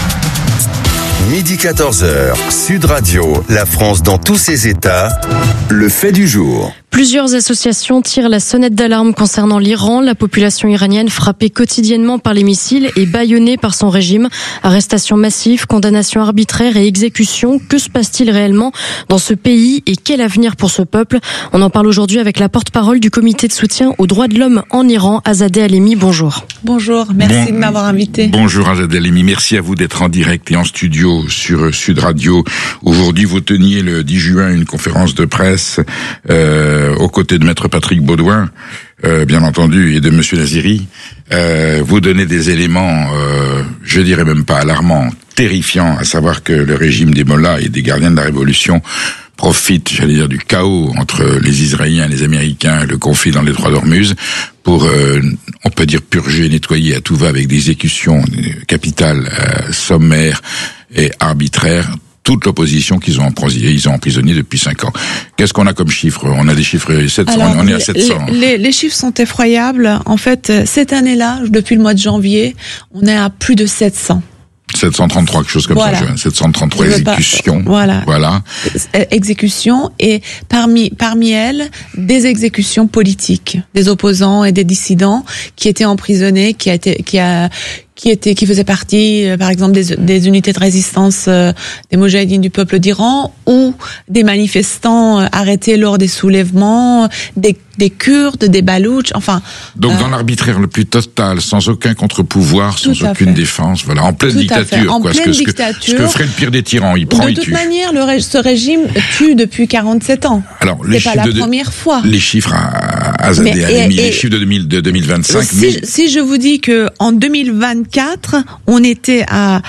Midi quatorze heures, Sud Radio, la France dans tous ses états, le fait du jour. Plusieurs associations tirent la sonnette d'alarme concernant l'Iran. La population iranienne frappée quotidiennement par les missiles et bâillonnée par son régime. Arrestations massives, condamnations arbitraires et exécutions. Que se passe-t-il réellement dans ce pays et quel avenir pour ce peuple? On en parle aujourd'hui avec la porte-parole du comité de soutien aux droits de l'homme en Iran, Azadeh Alemi. Bonjour. Bonjour, merci bon, de m'avoir invité. Bonjour Azadeh Alemi, merci à vous d'être en direct et en studio sur Sud Radio. Aujourd'hui, vous teniez le dix juin une conférence de presse euh, aux côtés de Maître Patrick Baudouin, euh, bien entendu, et de Monsieur Naziri. Euh, vous donnez des éléments, euh, je dirais même pas alarmants, terrifiants, à savoir que le régime des mollahs et des gardiens de la Révolution profite, j'allais dire, du chaos entre les Israéliens et les Américains, le conflit dans les détroit d'Ormuz, pour, euh, on peut dire, purger, nettoyer à tout va avec des exécutions capitales, euh, sommaires et arbitraires, toute l'opposition qu'ils ont emprisonnée, ils ont emprisonné depuis cinq ans. Qu'est-ce qu'on a comme chiffres? On a des chiffres sept cents, Alors, on est à sept cents. Les, les, les chiffres sont effroyables. En fait, cette année-là, depuis le mois de janvier, on est à plus de sept cents. sept cent trente-trois, quelque chose comme voilà. ça, sept cent trente-trois exécutions. Pas, voilà. Voilà. Exécutions, et parmi, parmi elles, des exécutions politiques, des opposants et des dissidents qui étaient emprisonnés, qui a été, qui a, qui étaient, qui faisaient partie, euh, par exemple, des, des unités de résistance euh, des Moudjahidines du peuple d'Iran, ou des manifestants euh, arrêtés lors des soulèvements, des, des Kurdes, des Baloutches, enfin. Donc euh, dans l'arbitraire le plus total, sans aucun contre-pouvoir, sans aucune fait. défense, voilà, en pleine tout dictature, en quoi. Pleine ce, que, dictature. Ce que ferait le pire des tyrans, il prend, de il tue. De toute manière, le ré- ce régime tue depuis quarante-sept ans. Alors, les c'est pas la de, première fois. Les chiffres à Azadeh Alemi, les chiffres de, deux mille, de deux mille vingt-cinq. Si, mais... si je vous dis que en deux mille vingt-quatre, on était à,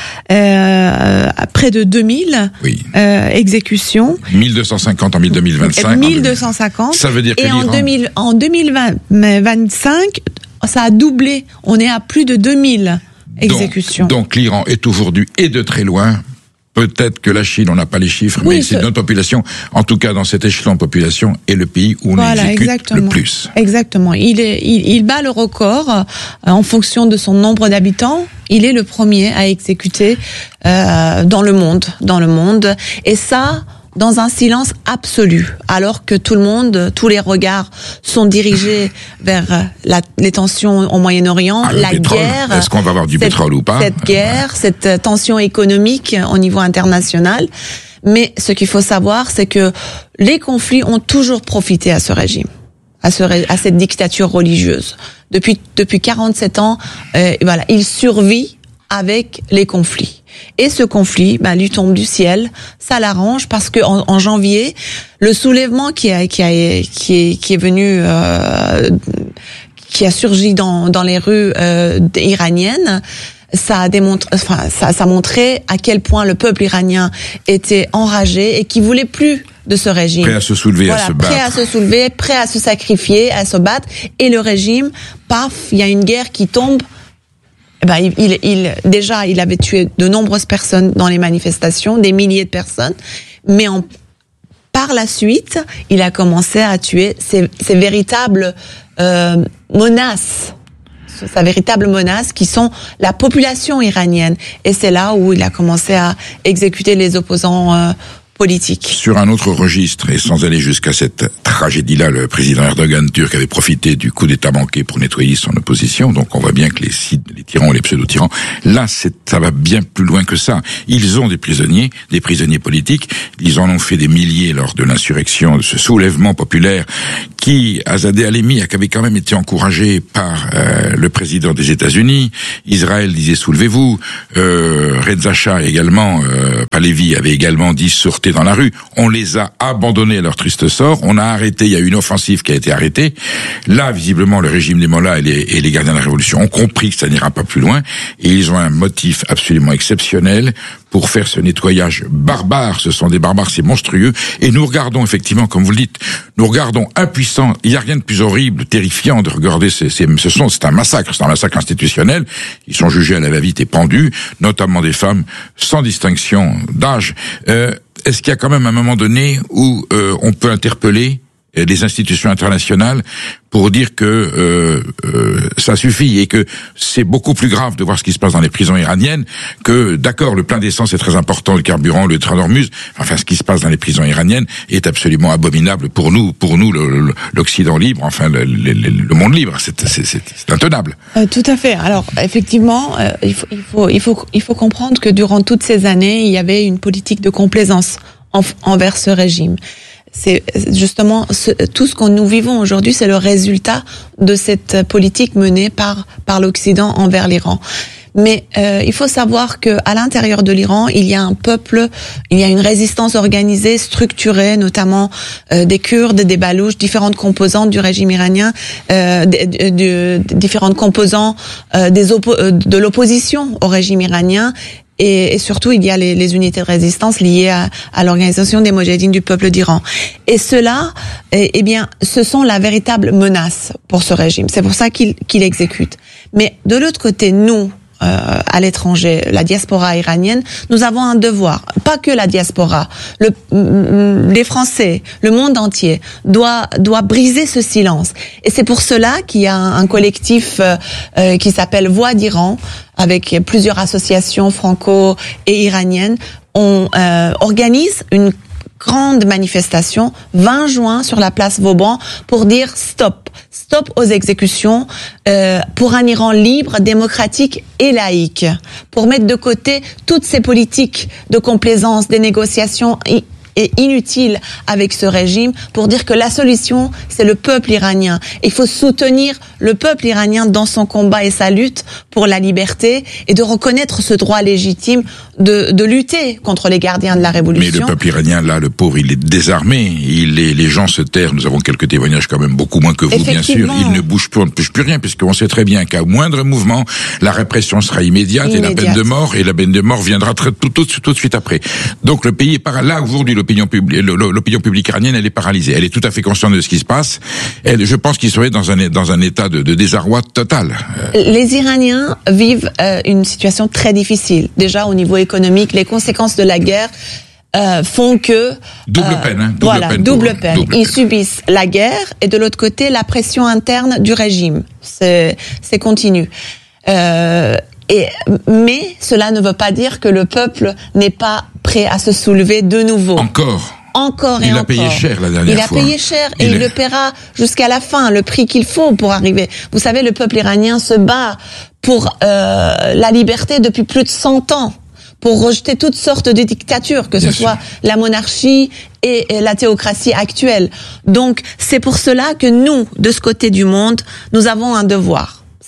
euh, à près de deux mille oui. euh, exécutions. mille deux cent cinquante en deux mille vingt-cinq. mille deux cent cinquante. Ça veut dire que et en, deux mille, en deux mille vingt-cinq, ça a doublé. On est à plus de deux mille exécutions. Donc, donc l'Iran est aujourd'hui et de très loin. Peut-être que la Chine, on n'a pas les chiffres, oui, mais c'est ce... notre population, en tout cas dans cet échelon de population, est le pays où on voilà, exécute exactement. le plus. Exactement. Il, est, il, il bat le record euh, en fonction de son nombre d'habitants. Il est le premier à exécuter euh, dans le monde, dans le monde. Et ça, dans un silence absolu, alors que tout le monde, tous les regards sont dirigés vers la, les tensions au Moyen-Orient, ah, la pétrole. guerre. Est-ce qu'on va avoir du cette, pétrole ou pas? Cette guerre, cette tension économique au niveau international. Mais ce qu'il faut savoir, c'est que les conflits ont toujours profité à ce régime, à, ce, à cette dictature religieuse. Depuis depuis quarante-sept ans, euh, voilà, il survit avec les conflits. Et ce conflit, ben, lui tombe du ciel, ça l'arrange parce que en, en janvier, le soulèvement qui a qui a qui est qui est venu euh, qui a surgi dans dans les rues euh, iraniennes, ça a démontré, enfin ça ça montrait à quel point le peuple iranien était enragé et qui voulait plus de ce régime. Prêt à se soulever, voilà, à se battre. Prêt à se soulever, prêt à se sacrifier, à se battre. Et le régime, paf, il y a une guerre qui tombe. Eh ben, il, il, il, déjà, il avait tué de nombreuses personnes dans les manifestations, des milliers de personnes. Mais en, par la suite, il a commencé à tuer ces, ces véritables euh, menaces. Sa véritable menace, qui sont la population iranienne. Et c'est là où il a commencé à exécuter les opposants euh, politiques. Sur un autre registre, et sans aller jusqu'à cette tragédie-là, le président Erdogan turc avait profité du coup d'État manqué pour nettoyer son opposition. Donc on voit bien que les, les tyrans, les pseudo-tyrans, là c'est, ça va bien plus loin que ça. Ils ont des prisonniers, des prisonniers politiques. Ils en ont fait des milliers lors de l'insurrection, de ce soulèvement populaire qui, Azadeh Alemi, avait quand même été encouragé par euh, le président des États-Unis. Israël disait soulevez-vous. Euh, Reza Shah également, euh, Pahlavi avait également dit sortez dans la rue. On les a abandonnés à leur triste sort. On a arrêté, il y a eu une offensive qui a été arrêtée. Là, visiblement, le régime des mollahs et les, et les gardiens de la révolution ont compris que ça n'ira pas plus loin. Et ils ont un motif absolument exceptionnel pour faire ce nettoyage barbare. Ce sont des barbares, c'est monstrueux. Et nous regardons effectivement, comme vous le dites, nous regardons impuissants. Il n'y a rien de plus horrible, terrifiant de regarder ces, ces, ce sont, c'est un massacre, c'est un massacre institutionnel. Ils sont jugés à la va-vite et pendus, notamment des femmes, sans distinction d'âge. Euh, est-ce qu'il y a quand même un moment donné où euh, on peut interpeller les institutions internationales pour dire que euh, euh, ça suffit et que c'est beaucoup plus grave de voir ce qui se passe dans les prisons iraniennes que, d'accord, le plein d'essence est très important, le carburant, le train d'Ormuz, enfin ce qui se passe dans les prisons iraniennes est absolument abominable pour nous, pour nous le, l'Occident libre, enfin le, le, le monde libre, c'est, c'est, c'est, c'est intenable. Euh, tout à fait. Alors effectivement, euh, il faut, il faut, il faut, il faut comprendre que durant toutes ces années, il y avait une politique de complaisance en, envers ce régime. C'est justement ce, tout ce que nous vivons aujourd'hui, c'est le résultat de cette politique menée par par l'Occident envers l'Iran. Mais euh, il faut savoir que à l'intérieur de l'Iran, il y a un peuple, il y a une résistance organisée, structurée, notamment euh, des Kurdes, des Balouches, différentes composantes du régime iranien, euh, de, de, de, différentes composantes euh, des oppo- de l'opposition au régime iranien. Et, et surtout, il y a les, les unités de résistance liées à, à l'organisation des Moudjahidines du peuple d'Iran. Et cela, eh, eh bien, ce sont la véritable menace pour ce régime. C'est pour ça qu'il, qu'il exécute. Mais de l'autre côté, nous, euh, à l'étranger, la diaspora iranienne, nous avons un devoir. Pas que la diaspora, le, les Français, le monde entier doit doit briser ce silence. Et c'est pour cela qu'il y a un, un collectif euh, qui s'appelle Voix d'Iran, avec plusieurs associations franco et iraniennes. On euh, organise une grande manifestation vingt juin sur la place Vauban pour dire stop, stop aux exécutions euh, pour un Iran libre, démocratique et laïque, pour mettre de côté toutes ces politiques de complaisance, des négociations et inutile avec ce régime, pour dire que la solution, c'est le peuple iranien. Il faut soutenir le peuple iranien dans son combat et sa lutte pour la liberté et de reconnaître ce droit légitime de, de lutter contre les gardiens de la révolution. Mais le peuple iranien, là, le pauvre, il est désarmé. Il est, les gens se terrent. Nous avons quelques témoignages quand même, beaucoup moins que vous, bien sûr. Il ne bouge plus, on ne bouge plus rien, puisqu'on sait très bien qu'à moindre mouvement, la répression sera immédiate, immédiate. et la peine de mort, et la peine de mort viendra très, tout, tout, tout de suite après. Donc le pays est par là, aujourd'hui, l'opinion publique, l'opinion publique iranienne, elle est paralysée. Elle est tout à fait consciente de ce qui se passe. Elle, je pense qu'ils seraient dans un, dans un état de, de désarroi total. Les Iraniens vivent euh, une situation très difficile. Déjà au niveau économique, les conséquences de la guerre euh, font que double euh, peine, hein, double voilà, peine double pour, peine. Double Ils peine. subissent la guerre et de l'autre côté la pression interne du régime. C'est, c'est continu. Euh, Et, mais cela ne veut pas dire que le peuple n'est pas prêt à se soulever de nouveau. Encore. Encore et il encore. a payé cher la dernière il fois. Il a payé cher et il, il est... le paiera jusqu'à la fin, le prix qu'il faut pour arriver. Vous savez, le peuple iranien se bat pour euh, la liberté depuis plus de cent ans, pour rejeter toutes sortes de dictatures, que Bien ce sûr. soit la monarchie et, et la théocratie actuelle. Donc, c'est pour cela que nous, de ce côté du monde, nous avons un devoir.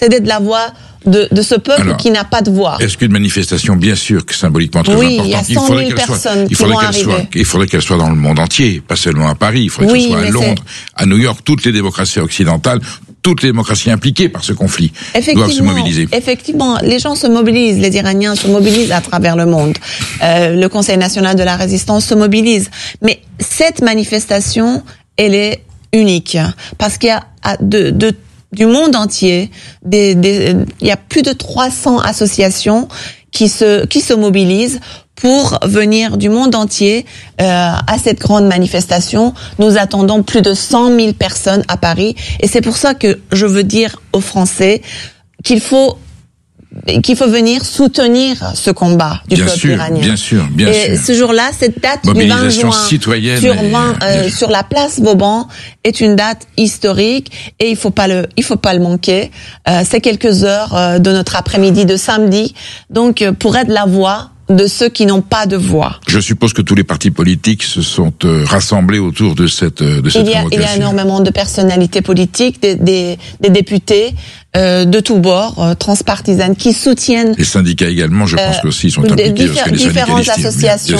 c'est d'être la voix de, de ce peuple Alors, qui n'a pas de voix. Est-ce qu'une manifestation, bien sûr, que symboliquement très oui, importante, il y a cent mille personnes il qui vont qu'elle arriver. soit, il faudrait qu'elle soit dans le monde entier, pas seulement à Paris, il faudrait oui, qu'elle soit à Londres, à New York, toutes les démocraties occidentales, toutes les démocraties impliquées par ce conflit doivent se mobiliser. Effectivement, les gens se mobilisent, les Iraniens se mobilisent à travers le monde. Euh, le Conseil national de la résistance se mobilise. Mais cette manifestation, elle est unique parce qu'il y a de, de du monde entier, des, des, il y a plus de trois cents associations qui se qui se mobilisent pour venir du monde entier euh, à cette grande manifestation. Nous attendons plus de cent mille personnes à Paris et c'est pour ça que je veux dire aux Français qu'il faut qu'il faut venir soutenir ce combat du bien peuple sûr, iranien. Bien sûr, bien et sûr. ce jour-là, cette date du vingt juin citoyenne sur, vingt, euh, sur la place Vauban est une date historique et il faut pas le, il faut pas le manquer. Euh, c'est quelques heures euh, de notre après-midi de samedi, donc euh, pour être la voix de ceux qui n'ont pas de voix. Je suppose que tous les partis politiques se sont euh, rassemblés autour de cette euh, de cette il y a, convocation. Il y a énormément de personnalités politiques, des, des, des députés euh, de tous bords, euh, transpartisanes, qui soutiennent. Les syndicats également, je pense euh, qu'aussi ils sont des impliqués. diffé- parce que les différentes syndicalistes, associations